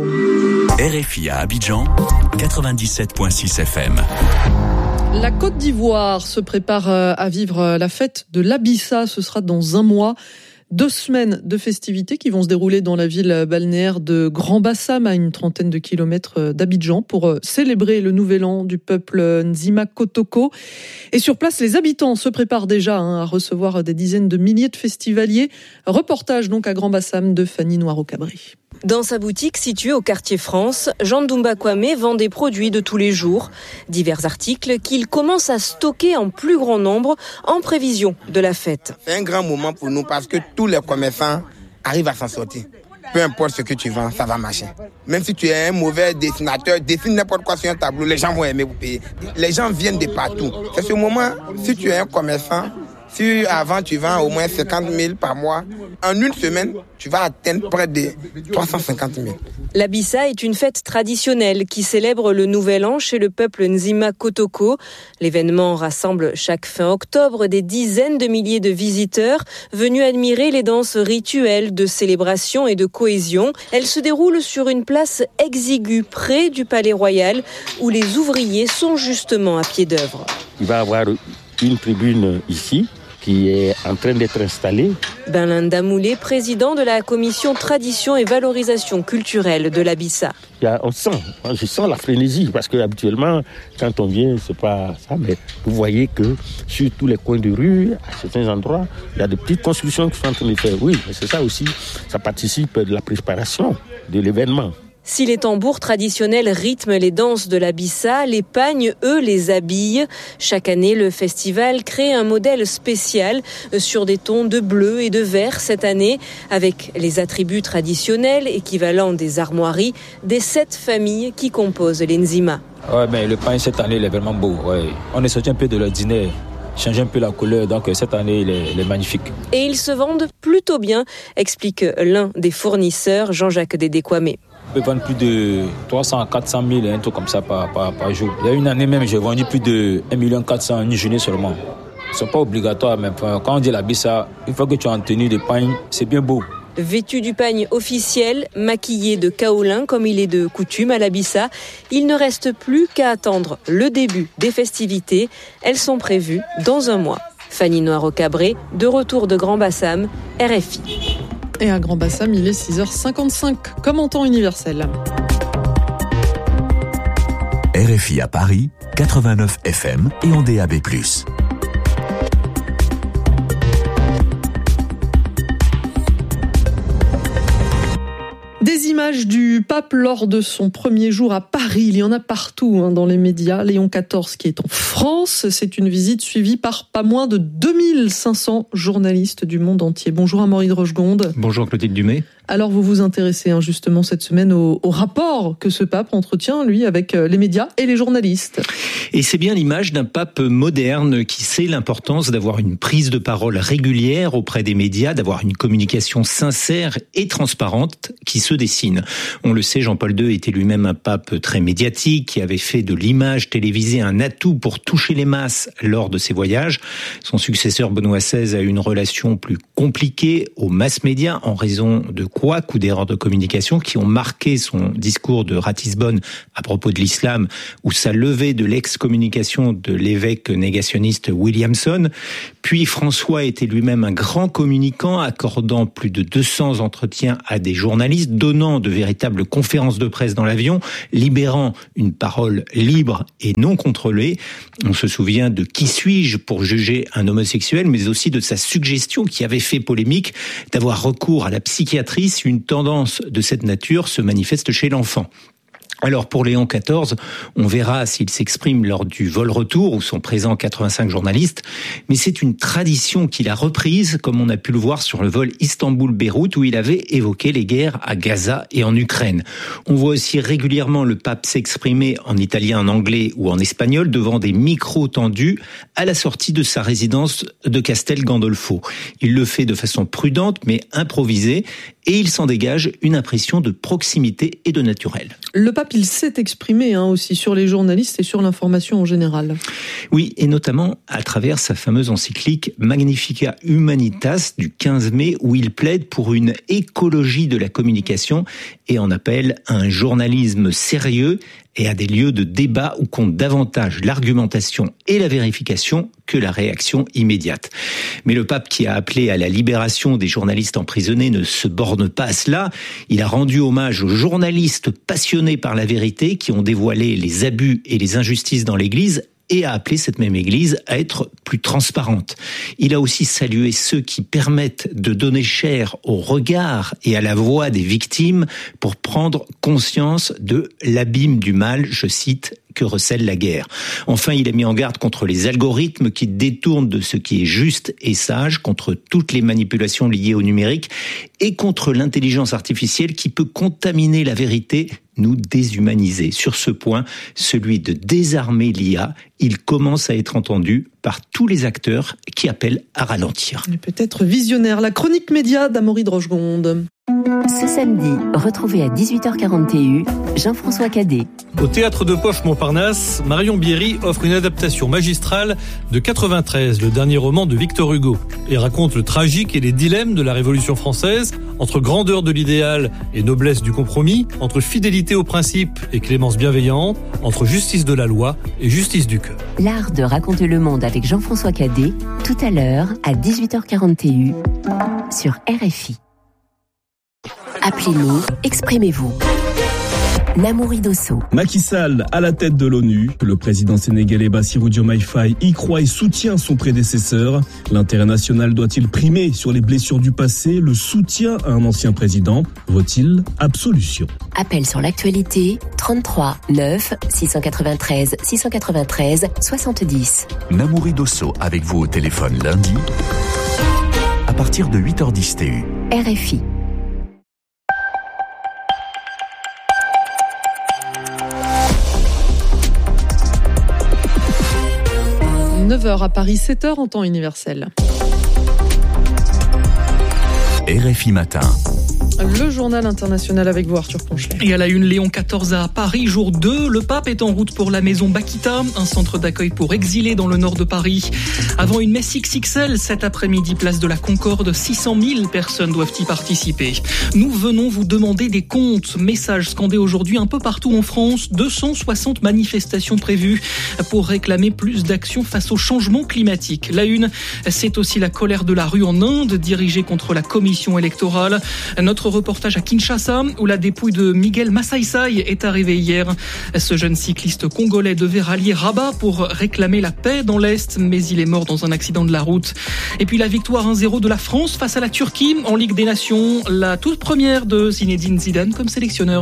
RFI à Abidjan, 97.6 FM. La Côte d'Ivoire se prépare à vivre la fête de l'Abissa, ce sera dans un mois. 2 semaines de festivités qui vont se dérouler dans la ville balnéaire de Grand Bassam, à une trentaine de kilomètres d'Abidjan, pour célébrer le nouvel an du peuple Nzima Kotoko. Et sur place, les habitants se préparent déjà à recevoir des dizaines de milliers de festivaliers. Reportage donc à Grand Bassam de Fanny Noiro-Cabri. Dans sa boutique située au quartier France, Jean Ndoumba Kwame vend des produits de tous les jours. Divers articles qu'il commence à stocker en plus grand nombre en prévision de la fête. C'est un grand moment pour nous parce que tous les commerçants arrivent à s'en sortir. Peu importe ce que tu vends, ça va marcher. Même si tu es un mauvais dessinateur, dessine n'importe quoi sur un tableau, les gens vont aimer vous payer. Les gens viennent de partout. C'est ce moment, si tu es un commerçant, si avant tu vends au moins 50 000 par mois, en une semaine, tu vas atteindre près de 350 000. L'Abissa est une fête traditionnelle qui célèbre le nouvel an chez le peuple Nzima Kotoko. L'événement rassemble chaque fin octobre des dizaines de milliers de visiteurs venus admirer les danses rituelles de célébration et de cohésion. Elle se déroule sur une place exiguë près du Palais Royal où les ouvriers sont justement à pied d'œuvre. Il va y avoir une tribune ici qui est en train d'être installée. Benlinda Moulé, président de la commission tradition et valorisation culturelle de l'Abissa. Je sens la frénésie parce qu'habituellement, quand on vient, c'est pas ça, mais vous voyez que sur tous les coins de rue, à certains endroits, il y a des petites constructions qui sont en train de faire. Oui, mais c'est ça aussi, ça participe de la préparation de l'événement. Si les tambours traditionnels rythment les danses de l'Abissa, les pagnes, eux, les habillent. Chaque année, le festival crée un modèle spécial sur des tons de bleu et de vert cette année, avec les attributs traditionnels équivalents des armoiries des 7 familles qui composent les Nzima. Ouais, mais le pagne cette année, il est vraiment beau. Ouais. On est sorti un peu de l'ordinaire, changer un peu la couleur, donc cette année, il est magnifique. Et ils se vendent plutôt bien, explique l'un des fournisseurs, Jean-Jacques Dédé-Kwame. On peut vendre plus de 300 à 400 000, un truc comme ça par jour. Il y a une année même, j'ai vendu plus de 1 400 000 une journée seulement. Ce n'est pas obligatoire, mais quand on dit l'Abissa, une fois que tu es en tenue de pagne, c'est bien beau. Vêtu du pagne officiel, maquillé de kaolin comme il est de coutume à l'Abissa, il ne reste plus qu'à attendre le début des festivités. Elles sont prévues dans un mois. Fanny Noiro-Cabri, de retour de Grand Bassam, RFI. Et à Grand Bassam, il est 6h55, comme en temps universel. RFI à Paris, 89 FM et en DAB+. Image du pape lors de son premier jour à Paris. Il y en a partout dans les médias. Léon XIV qui est en France. C'est une visite suivie par pas moins de 2500 journalistes du monde entier. Bonjour Amaury de Rochegonde. Bonjour Clotilde Dumay. Alors vous vous intéressez justement cette semaine au rapport que ce pape entretient, lui, avec les médias et les journalistes. Et c'est bien l'image d'un pape moderne qui sait l'importance d'avoir une prise de parole régulière auprès des médias, d'avoir une communication sincère et transparente qui se dessine. On le sait, Jean-Paul II était lui-même un pape très médiatique qui avait fait de l'image télévisée un atout pour toucher les masses lors de ses voyages. Son successeur Benoît XVI a eu une relation plus compliquée aux masses médias en raison de coups d'erreurs de communication qui ont marqué son discours de Ratisbonne à propos de l'islam ou sa levée de l'excommunication de l'évêque négationniste Williamson. Puis François était lui-même un grand communicant, accordant plus de 200 entretiens à des journalistes, donnant de véritables conférences de presse dans l'avion, libérant une parole libre et non contrôlée. On se souvient de Qui suis-je pour juger un homosexuel, mais aussi de sa suggestion qui avait fait polémique d'avoir recours à la psychiatrie si une tendance de cette nature se manifeste chez l'enfant. Alors pour Léon XIV, on verra s'il s'exprime lors du vol-retour où sont présents 85 journalistes, mais c'est une tradition qu'il a reprise, comme on a pu le voir sur le vol Istanbul-Beyrouth où il avait évoqué les guerres à Gaza et en Ukraine. On voit aussi régulièrement le pape s'exprimer en italien, en anglais ou en espagnol devant des micros tendus à la sortie de sa résidence de Castel Gandolfo. Il le fait de façon prudente mais improvisée et il s'en dégage une impression de proximité et de naturel. Le pape, il s'est exprimé aussi sur les journalistes et sur l'information en général. Oui, et notamment à travers sa fameuse encyclique Magnificat Humanitas du 15 mai où il plaide pour une écologie de la communication et en appelle à un journalisme sérieux et à des lieux de débat où compte davantage l'argumentation et la vérification que la réaction immédiate. Mais le pape qui a appelé à la libération des journalistes emprisonnés ne se borne pas à cela. Il a rendu hommage aux journalistes passionnés par la vérité qui ont dévoilé les abus et les injustices dans l'Église et a appelé cette même Église à être plus transparente. Il a aussi salué ceux qui permettent de donner chair au regard et à la voix des victimes pour prendre conscience de l'abîme du mal, je cite, que recèle la guerre. Enfin, il a mis en garde contre les algorithmes qui détournent de ce qui est juste et sage, contre toutes les manipulations liées au numérique et contre l'intelligence artificielle qui peut contaminer la vérité, nous déshumaniser. Sur ce point, celui de désarmer l'IA, il commence à être entendu par tous les acteurs qui appellent à ralentir. Et peut-être visionnaire. La chronique média d'Amaury de Rochegonde. Ce samedi, retrouvez à 18h40 TU Jean-François Cadet. Au Théâtre de Poche Montparnasse, Marion Bierry offre une adaptation magistrale de 93, le dernier roman de Victor Hugo, et raconte le tragique et les dilemmes de la Révolution française, entre grandeur de l'idéal et noblesse du compromis, entre fidélité aux principes et clémence bienveillante, entre justice de la loi et justice du cœur. L'art de raconter le monde avec Jean-François Cadet, tout à l'heure à 18h40 TU sur RFI. Appelez-nous, exprimez-vous. Namouri Dosso. Macky Sall à la tête de l'ONU. Le président sénégalais Bassirou Diomaye Faye y croit et soutient son prédécesseur. L'intérêt national doit-il primer sur les blessures du passé? Le soutien à un ancien président vaut-il absolution? Appel sur l'actualité 33 9 693 693 70. Namouri Dosso avec vous au téléphone lundi à partir de 8h10 TU. RFI. – 9h à Paris, 7h en temps universel. RFI Matin. Le journal international avec vous, Arthur Ponchelet. Et à la une, Léon XIV à Paris, jour 2. Le pape est en route pour la maison Bakita, un centre d'accueil pour exilés dans le nord de Paris. Avant une messe XXL, cet après-midi, place de la Concorde, 600 000 personnes doivent y participer. Nous venons vous demander des comptes. Message scandé aujourd'hui un peu partout en France. 260 manifestations prévues pour réclamer plus d'actions face au changement climatique. La une, c'est aussi la colère de la rue en Inde, dirigée contre la commission électorale. Notre Autre reportage à Kinshasa, où la dépouille de Miguel Massaïsaï est arrivée hier. Ce jeune cycliste congolais devait rallier Rabat pour réclamer la paix dans l'Est, mais il est mort dans un accident de la route. Et puis la victoire 1-0 de la France face à la Turquie en Ligue des Nations, la toute première de Zinedine Zidane comme sélectionneur.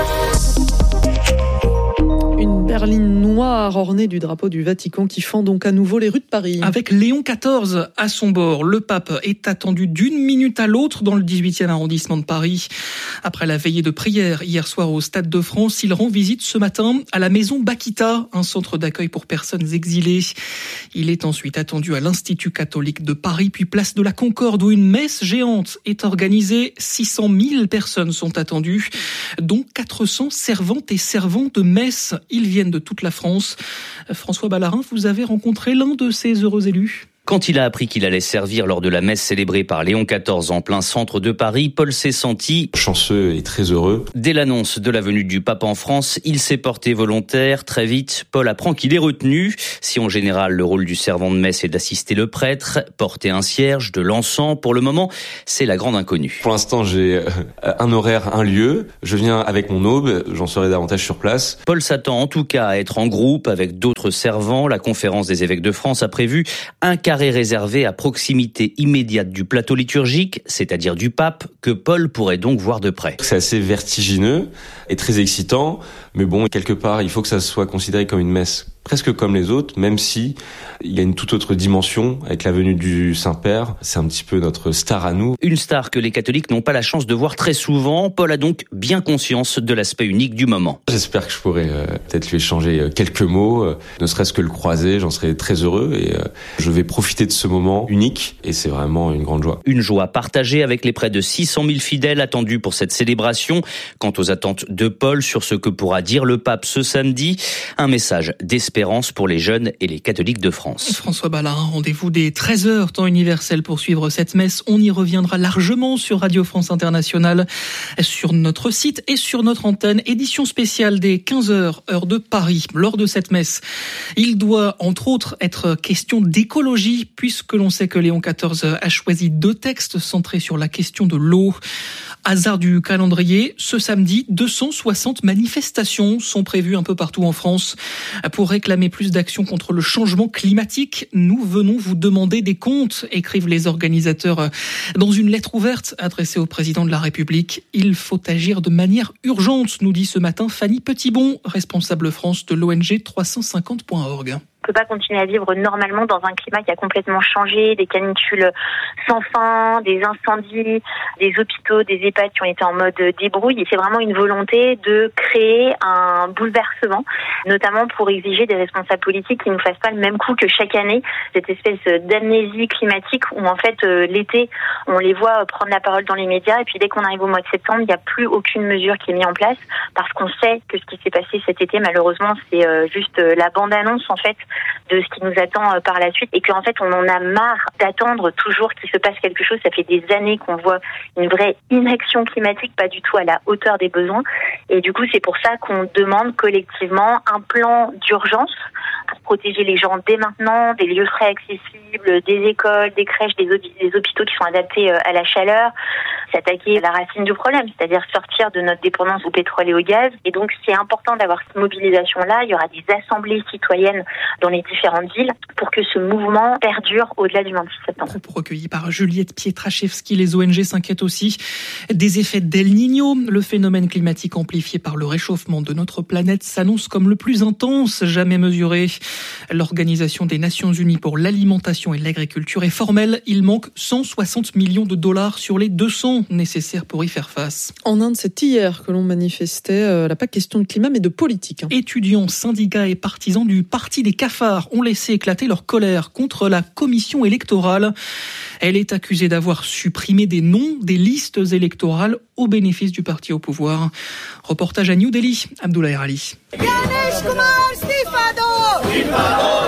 Une berline noire ornée du drapeau du Vatican qui fend donc à nouveau les rues de Paris. Avec Léon XIV à son bord, le pape est attendu d'une minute à l'autre dans le 18e arrondissement de Paris. Après la veillée de prière hier soir au Stade de France, il rend visite ce matin à la maison Bakita, un centre d'accueil pour personnes exilées. Il est ensuite attendu à l'Institut catholique de Paris, puis place de la Concorde où une messe géante est organisée. 600 000 personnes sont attendues, dont 400 servantes et servants de messe. Ils viennent de toute la France. François Ballarin, vous avez rencontré l'un de ces heureux élus ? Quand il a appris qu'il allait servir lors de la messe célébrée par Léon XIV en plein centre de Paris, Paul s'est senti chanceux et très heureux. Dès l'annonce de la venue du pape en France, il s'est porté volontaire. Très vite, Paul apprend qu'il est retenu. Si en général, le rôle du servant de messe est d'assister le prêtre, porter un cierge, de l'encens, pour le moment, c'est la grande inconnue. Pour l'instant, j'ai un horaire, un lieu. Je viens avec mon aube, j'en saurai davantage sur place. Paul s'attend en tout cas à être en groupe avec d'autres servants. La conférence des évêques de France a prévu un carré réservé à proximité immédiate du plateau liturgique, c'est-à-dire du pape, que Paul pourrait donc voir de près. C'est assez vertigineux et très excitant, mais bon, quelque part, il faut que ça soit considéré comme une messe presque comme les autres, même si il y a une toute autre dimension avec la venue du Saint-Père. C'est un petit peu notre star à nous. Une star que les catholiques n'ont pas la chance de voir très souvent. Paul a donc bien conscience de l'aspect unique du moment. J'espère que je pourrai peut-être lui échanger quelques mots, ne serait-ce que le croiser, j'en serai très heureux et je vais profiter de ce moment unique et c'est vraiment une grande joie. Une joie partagée avec les près de 600 000 fidèles attendus pour cette célébration. Quant aux attentes de Paul sur ce que pourra dire le pape ce samedi, un message d'espérance pour les jeunes et les catholiques de France. François Ballarin, rendez-vous dès 13h, temps universel pour suivre cette messe. On y reviendra largement sur Radio France Internationale, sur notre site et sur notre antenne. Édition spéciale dès 15h, heure de Paris. Lors de cette messe, il doit entre autres être question d'écologie, puisque l'on sait que Léon XIV a choisi 2 textes centrés sur la question de l'eau. Hasard du calendrier, ce samedi, 260 manifestations sont prévues un peu partout en France. Pour réclamer plus d'action contre le changement climatique, nous venons vous demander des comptes, écrivent les organisateurs dans une lettre ouverte adressée au président de la République. Il faut agir de manière urgente, nous dit ce matin Fanny Petitbon, responsable France de l'ONG 350.org. On ne peut pas continuer à vivre normalement dans un climat qui a complètement changé, des canicules sans fin, des incendies, des hôpitaux, des EHPAD qui ont été en mode débrouille. Et c'est vraiment une volonté de créer un bouleversement, notamment pour exiger des responsables politiques qui ne nous fassent pas le même coup que chaque année, cette espèce d'amnésie climatique où en fait l'été, on les voit prendre la parole dans les médias et puis dès qu'on arrive au mois de septembre, il n'y a plus aucune mesure qui est mise en place parce qu'on sait que ce qui s'est passé cet été, malheureusement, c'est juste la bande-annonce en fait de ce qui nous attend par la suite et qu'en fait on en a marre d'attendre toujours qu'il se passe quelque chose. Ça fait des années qu'on voit une vraie inaction climatique, pas du tout à la hauteur des besoins et du coup c'est pour ça qu'on demande collectivement un plan d'urgence pour protéger les gens dès maintenant, des lieux frais accessibles, des écoles, des crèches, des hôpitaux qui sont adaptés à la chaleur, s'attaquer à la racine du problème, c'est-à-dire sortir de notre dépendance au pétrole et au gaz. Et donc c'est important d'avoir cette mobilisation-là. Il y aura des assemblées citoyennes dans les différentes villes pour que ce mouvement perdure au-delà du 26 septembre. Propos recueillis par Juliette Pietraszewski, les ONG s'inquiètent aussi des effets d'El Niño. Le phénomène climatique amplifié par le réchauffement de notre planète s'annonce comme le plus intense jamais mesuré. L'Organisation des Nations Unies pour l'alimentation et l'agriculture est formelle. Il manque 160 millions de dollars sur les 200 nécessaires pour y faire face. En Inde, c'est hier que l'on manifestait, pas question de climat mais de politique. Étudiants, syndicats et partisans du Parti des cafards ont laissé éclater leur colère contre la commission électorale. Elle est accusée d'avoir supprimé des noms des listes électorales au bénéfice du parti au pouvoir. Reportage à New Delhi, Abdoulaye Ali.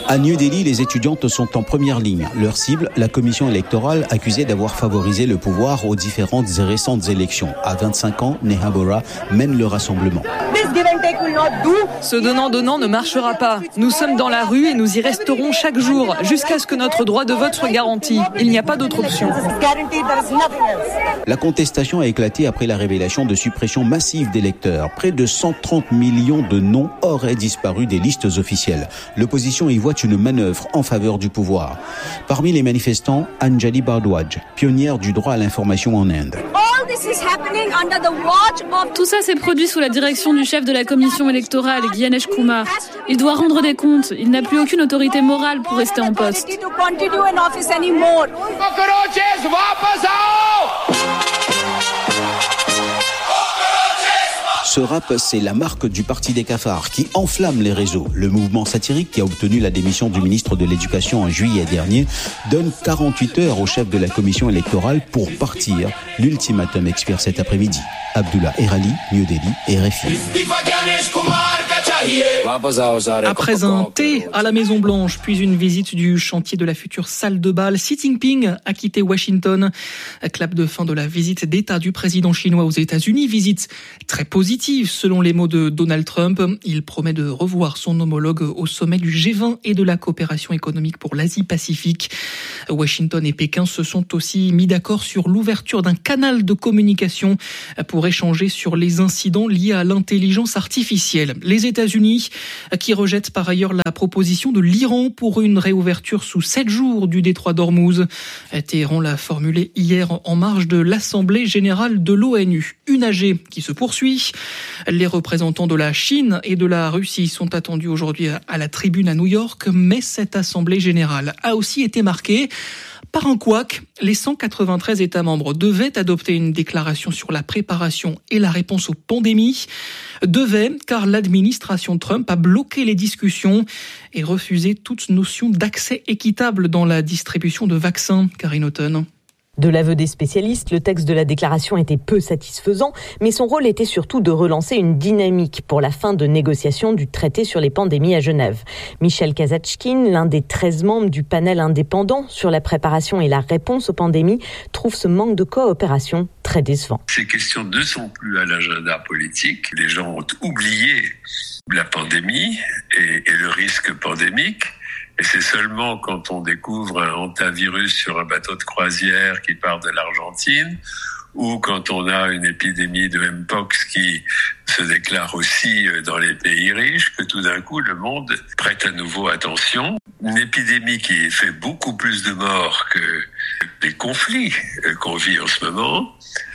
À New Delhi, les étudiantes sont en première ligne. Leur cible, la commission électorale accusée d'avoir favorisé le pouvoir aux différentes et récentes élections. À 25 ans, Neha Bora mène le rassemblement. Ce donnant-donnant ne marchera pas. Nous sommes dans la rue et nous y resterons chaque jour jusqu'à ce que notre droit de vote soit garanti. Il n'y a pas d'autre option. La contestation a éclaté après la révélation de suppression massive d'électeurs. Près de 130 millions de noms auraient disparu des listes officielles. L'opposition y voit une manœuvre en faveur du pouvoir. Parmi les manifestants, Anjali Bardwaj, pionnière du droit à l'information en Inde. Tout ça s'est produit sous la direction du chef de la commission électorale, Gyanesh Kumar. Il doit rendre des comptes. Il n'a plus aucune autorité morale pour rester en poste. Ce rap, c'est la marque du Parti des cafards qui enflamme les réseaux. Le mouvement satirique qui a obtenu la démission du ministre de l'Éducation en juillet dernier donne 48 heures au chef de la commission électorale pour partir. L'ultimatum expire cet après-midi. Abdullah Erali, New Delhi et RFI. Après un thé à la Maison-Blanche, puis une visite du chantier de la future salle de bal, Xi Jinping a quitté Washington. Clap de fin de la visite d'État du président chinois aux États-Unis. Visite très positive selon les mots de Donald Trump. Il promet de revoir son homologue au sommet du G20 et de la coopération économique pour l'Asie-Pacifique. Washington et Pékin se sont aussi mis d'accord sur l'ouverture d'un canal de communication pour échanger sur les incidents liés à l'intelligence artificielle. Les États-Unis qui rejettent par ailleurs la proposition de l'Iran pour une réouverture sous 7 jours du détroit d'Ormuz. Téhéran l'a formulé hier en marge de l'Assemblée générale de l'ONU. Une AG qui se poursuit. Les représentants de la Chine et de la Russie sont attendus aujourd'hui à la tribune à New York, mais cette Assemblée générale a aussi été marquée par un couac. Les 193 États membres devaient adopter une déclaration sur la préparation et la réponse aux pandémies. Car l'administration Trump a bloqué les discussions et refusé toute notion d'accès équitable dans la distribution de vaccins. Karine Auton. De l'aveu des spécialistes, le texte de la déclaration était peu satisfaisant, mais son rôle était surtout de relancer une dynamique pour la fin de négociation du traité sur les pandémies à Genève. Michel Kazatchkine, l'un des 13 membres du panel indépendant sur la préparation et la réponse aux pandémies, trouve ce manque de coopération très décevant. Ces questions ne sont plus à l'agenda politique. Les gens ont oublié la pandémie et le risque pandémique. Et c'est seulement quand on découvre un hantavirus sur un bateau de croisière qui part de l'Argentine, ou quand on a une épidémie de Mpox qui se déclare aussi dans les pays riches, que tout d'un coup le monde prête à nouveau attention. Une épidémie qui fait beaucoup plus de morts que les conflits qu'on vit en ce moment.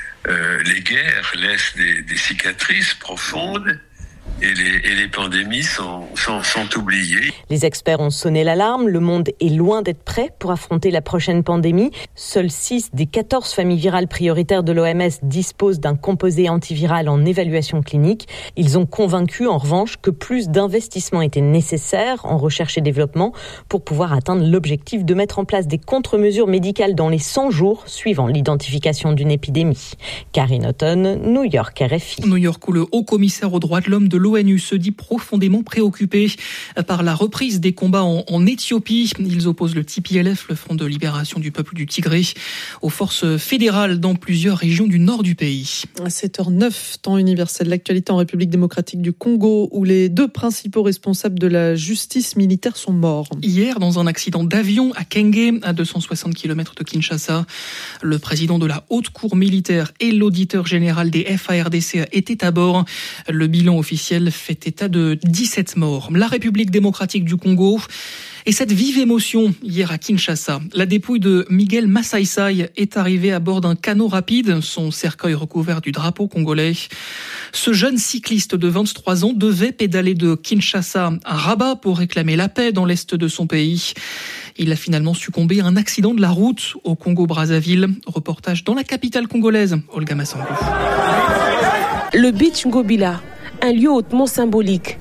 Les guerres laissent des cicatrices profondes. Et les pandémies sont oubliées. Les experts ont sonné l'alarme. Le monde est loin d'être prêt pour affronter la prochaine pandémie. Seules 6 des 14 familles virales prioritaires de l'OMS disposent d'un composé antiviral en évaluation clinique. Ils ont convaincu, en revanche, que plus d'investissements étaient nécessaires en recherche et développement pour pouvoir atteindre l'objectif de mettre en place des contre-mesures médicales dans les 100 jours suivant l'identification d'une épidémie. Karine Auton, New York, RFI. New York, où le haut-commissaire aux droits de l'homme de l'ONU se dit profondément préoccupé par la reprise des combats en Éthiopie. Ils opposent le TPLF, le Front de libération du peuple du Tigré, aux forces fédérales dans plusieurs régions du nord du pays. À 7h09, temps universel, l'actualité en République démocratique du Congo, où les 2 principaux responsables de la justice militaire sont morts. Hier, dans un accident d'avion à Kenge, à 260 km de Kinshasa, le président de la haute cour militaire et l'auditeur général des FARDC étaient à bord. Le bilan officiel fait état de 17 morts. La République démocratique du Congo et cette vive émotion hier à Kinshasa. La dépouille de Miguel Massaïsaï est arrivée à bord d'un canot rapide, son cercueil recouvert du drapeau congolais. Ce jeune cycliste de 23 ans devait pédaler de Kinshasa à Rabat pour réclamer la paix dans l'est de son pays. Il a finalement succombé à un accident de la route au Congo-Brazzaville. Reportage dans la capitale congolaise, Olga Massango. Le Beach Ngobila, un lieu hautement symbolique.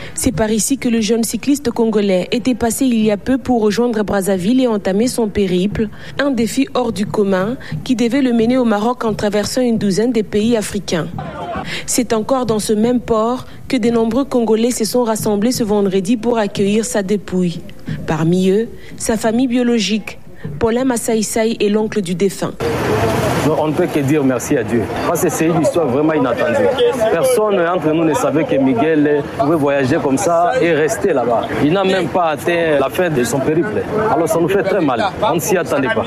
C'est par ici que le jeune cycliste congolais était passé il y a peu pour rejoindre Brazzaville et entamer son périple, un défi hors du commun qui devait le mener au Maroc en traversant une douzaine de pays africains. C'est encore dans ce même port que de nombreux Congolais se sont rassemblés ce vendredi pour accueillir sa dépouille. Parmi eux, sa famille biologique. Paulin Massaïsaï est l'oncle du défunt. On ne peut que dire merci à Dieu. Parce que c'est une histoire vraiment inattendue. Personne entre nous ne savait que Miguel pouvait voyager comme ça et rester là-bas. Il n'a même pas atteint la fin de son périple. Alors ça nous fait très mal. On ne s'y attendait pas.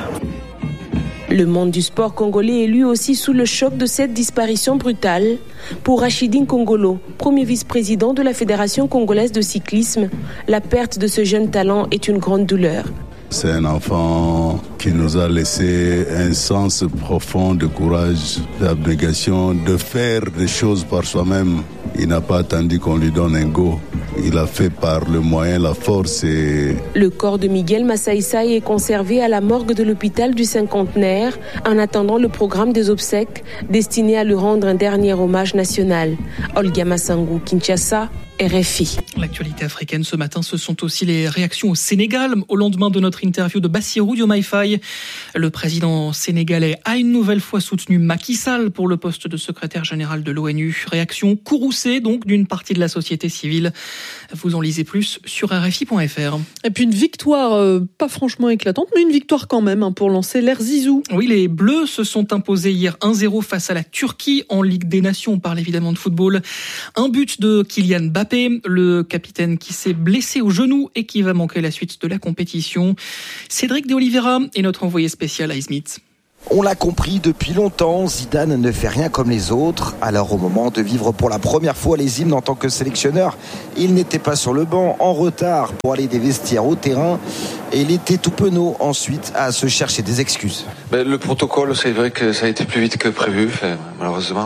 Le monde du sport congolais est lui aussi sous le choc de cette disparition brutale. Pour Rachidine Kongolo, premier vice-président de la Fédération congolaise de cyclisme, la perte de ce jeune talent est une grande douleur. C'est un enfant qui nous a laissé un sens profond de courage, d'abnégation, de faire des choses par soi-même. Il n'a pas attendu qu'on lui donne un go. Il a fait par le moyen, la force et... Le corps de Miguel Massaïsaï est conservé à la morgue de l'hôpital du Cinquantenaire en attendant le programme des obsèques destiné à lui rendre un dernier hommage national. Olga Massangou, Kinshasa, RFI. L'actualité africaine ce matin, ce sont aussi les réactions au Sénégal. Au lendemain de notre interview de Bassirou Diomaye Faye, le président sénégalais a une nouvelle fois soutenu Macky Sall pour le poste de secrétaire général de l'ONU. Réaction courroucée donc d'une partie de la société civile. Vous en lisez plus sur RFI.fr. Et puis une victoire pas franchement éclatante, mais une victoire quand même pour lancer l'Air Zizou. Oui, les Bleus se sont imposés hier 1-0 face à la Turquie en Ligue des Nations. On parle évidemment de football. Un but de Kylian Mbappé, le capitaine qui s'est blessé au genou et qui va manquer la suite de la compétition. Cédric de Oliveira est notre envoyé spécial à Izmit. On l'a compris depuis longtemps, Zidane ne fait rien comme les autres. Alors au moment de vivre pour la première fois les hymnes en tant que sélectionneur, il n'était pas sur le banc, en retard pour aller des vestiaires au terrain. Et il était tout penaud ensuite à se chercher des excuses. Le protocole, c'est vrai que ça a été plus vite que prévu. Malheureusement,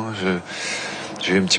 j'ai eu un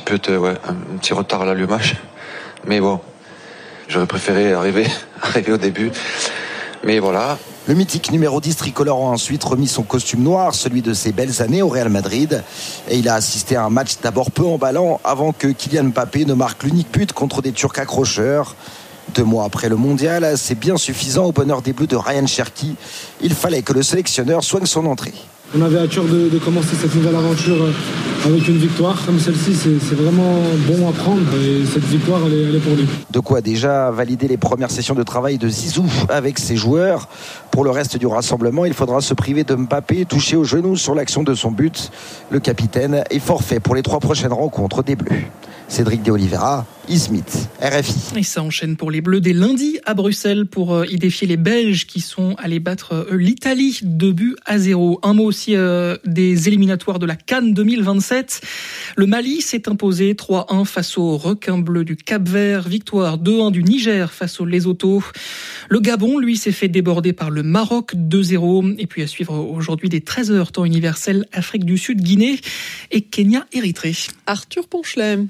petit retard à l'allumage. Mais bon, j'aurais préféré arriver au début. Mais voilà. Le mythique numéro 10 tricolore a ensuite remis son costume noir, celui de ses belles années au Real Madrid. Et il a assisté à un match d'abord peu emballant avant que Kylian Mbappé ne marque l'unique but contre des Turcs accrocheurs. 2 mois après le mondial, c'est bien suffisant au bonheur des Bleus de Ryan Cherki. Il fallait que le sélectionneur soigne son entrée. On avait à cœur de commencer cette nouvelle aventure avec une victoire. Comme celle-ci, c'est vraiment bon à prendre et cette victoire, elle est pour lui. De quoi déjà valider les premières sessions de travail de Zizou avec ses joueurs. Pour le reste du rassemblement, il faudra se priver de Mbappé, touché au genou sur l'action de son but. Le capitaine est forfait pour les 3 prochaines rencontres des Bleus. Cédric de Oliveira, Izmit, RFI. Et ça enchaîne pour les Bleus dès lundi à Bruxelles pour y défier les Belges qui sont allés battre l'Italie 2-0. Un mot aussi des éliminatoires de la CAN 2027. Le Mali s'est imposé 3-1 face aux requins bleus du Cap-Vert. Victoire 2-1 du Niger face aux Lesotho. Le Gabon, lui, s'est fait déborder par le Maroc 2-0. Et puis à suivre aujourd'hui des 13h temps universel Afrique du Sud, Guinée et Kenya-Érythrée. Arthur Ponchelet.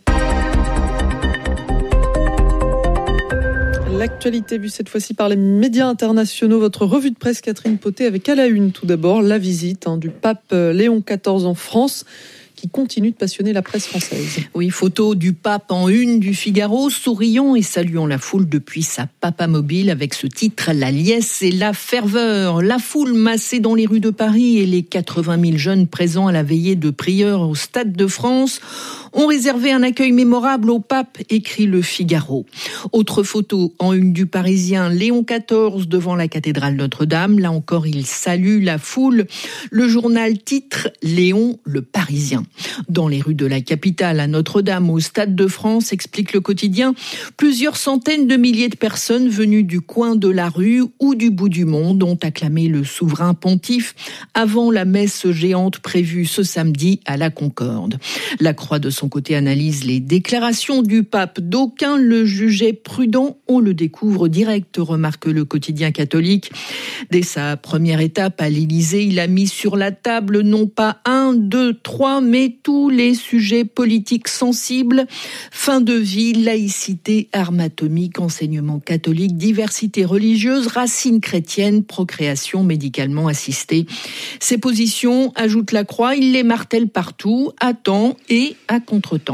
L'actualité vue cette fois-ci par les médias internationaux. Votre revue de presse, Catherine Potet, avec à la une tout d'abord la visite du pape Léon XIV en France, qui continue de passionner la presse française. Oui, photo du pape en une du Figaro, souriant et saluant la foule depuis sa papamobile avec ce titre « La liesse et la ferveur ». La foule massée dans les rues de Paris et les 80 000 jeunes présents à la veillée de prière au Stade de France ont réservé un accueil mémorable au pape, écrit le Figaro. Autre photo en une du Parisien, Léon XIV devant la cathédrale Notre-Dame. Là encore, il salue la foule. Le journal titre « Léon le Parisien ». Dans les rues de la capitale, à Notre-Dame, au Stade de France, explique le quotidien, plusieurs centaines de milliers de personnes venues du coin de la rue ou du bout du monde ont acclamé le souverain pontife avant la messe géante prévue ce samedi à la Concorde. La Croix de son côté analyse les déclarations du pape. D'aucuns le jugeaient prudent, on le découvre direct, remarque le quotidien catholique. Dès sa première étape à l'Élysée, il a mis sur la table non pas 1, 2, 3, mais tous les sujets politiques sensibles, fin de vie, laïcité, armes atomiques, enseignement catholique, diversité religieuse, racines chrétiennes, procréation médicalement assistée. Ces positions, ajoute la Croix, il les martèle partout, à temps et à contre-temps.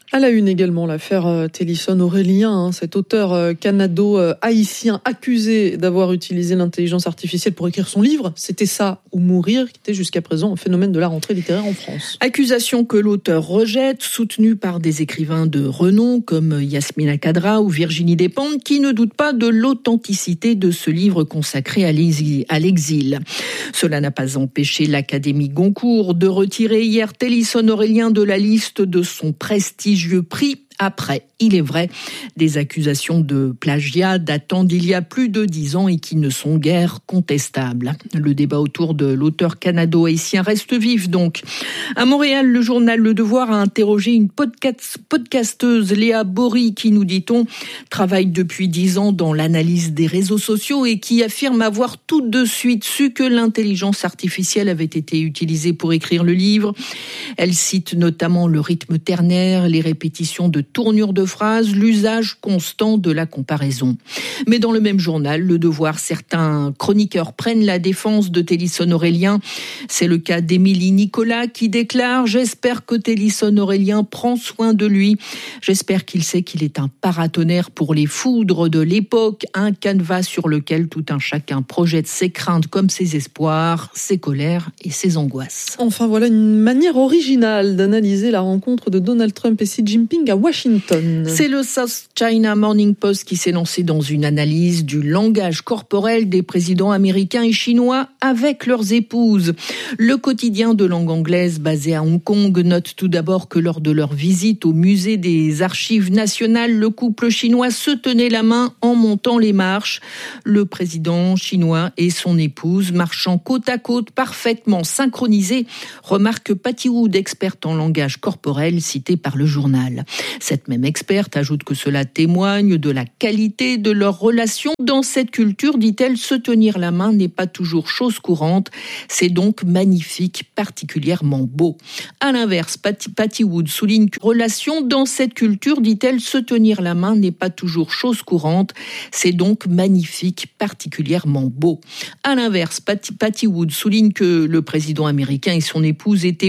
À la une également, l'affaire Télisson Aurélien, cet auteur canado-haïtien accusé d'avoir utilisé l'intelligence artificielle pour écrire son livre. C'était ça ou mourir, qui était jusqu'à présent un phénomène de la rentrée littéraire en France. Accusation que l'auteur rejette, soutenue par des écrivains de renom comme Yasmina Khadra ou Virginie Despentes, qui ne doutent pas de l'authenticité de ce livre consacré à l'exil. Cela n'a pas empêché l'Académie Goncourt de retirer hier Télisson Aurélien de la liste de son prestigieux prix après, il est vrai, des accusations de plagiat datant d'il y a plus de 10 ans et qui ne sont guère contestables. Le débat autour de l'auteur canado-haïtien reste vif donc. À Montréal, le journal Le Devoir a interrogé une podcasteuse, Léa Bory, qui, nous dit-on, travaille depuis 10 ans dans l'analyse des réseaux sociaux et qui affirme avoir tout de suite su que l'intelligence artificielle avait été utilisée pour écrire le livre. Elle cite notamment le rythme ternaire, les répétitions de tournure de phrases, l'usage constant de la comparaison. Mais dans le même journal, Le Devoir, certains chroniqueurs prennent la défense de Télisson Aurélien. C'est le cas d'Émilie Nicolas qui déclare « J'espère que Télisson Aurélien prend soin de lui. J'espère qu'il sait qu'il est un paratonnerre pour les foudres de l'époque, un canevas sur lequel tout un chacun projette ses craintes comme ses espoirs, ses colères et ses angoisses. » Enfin, voilà une manière originale d'analyser la rencontre de Donald Trump et Xi Jinping à Washington. C'est le South China Morning Post qui s'est lancé dans une analyse du langage corporel des présidents américains et chinois avec leurs épouses. Le quotidien de langue anglaise basé à Hong Kong note tout d'abord que lors de leur visite au musée des archives nationales, le couple chinois se tenait la main en montant les marches. Le président chinois et son épouse marchant côte à côte, parfaitement synchronisés, remarque Patty Wood, experte en langage corporel, citée par le journal. Cette même experte ajoute que cela témoigne de la qualité de leur relation. Dans cette culture, dit-elle, se tenir la main n'est pas toujours chose courante. C'est donc magnifique, particulièrement beau. À l'inverse, Patty Wood souligne que relation dans cette culture, dit-elle, se tenir la main n'est pas toujours chose courante. C'est donc magnifique, particulièrement beau. À l'inverse, Patty Wood souligne que le président américain et son épouse étaient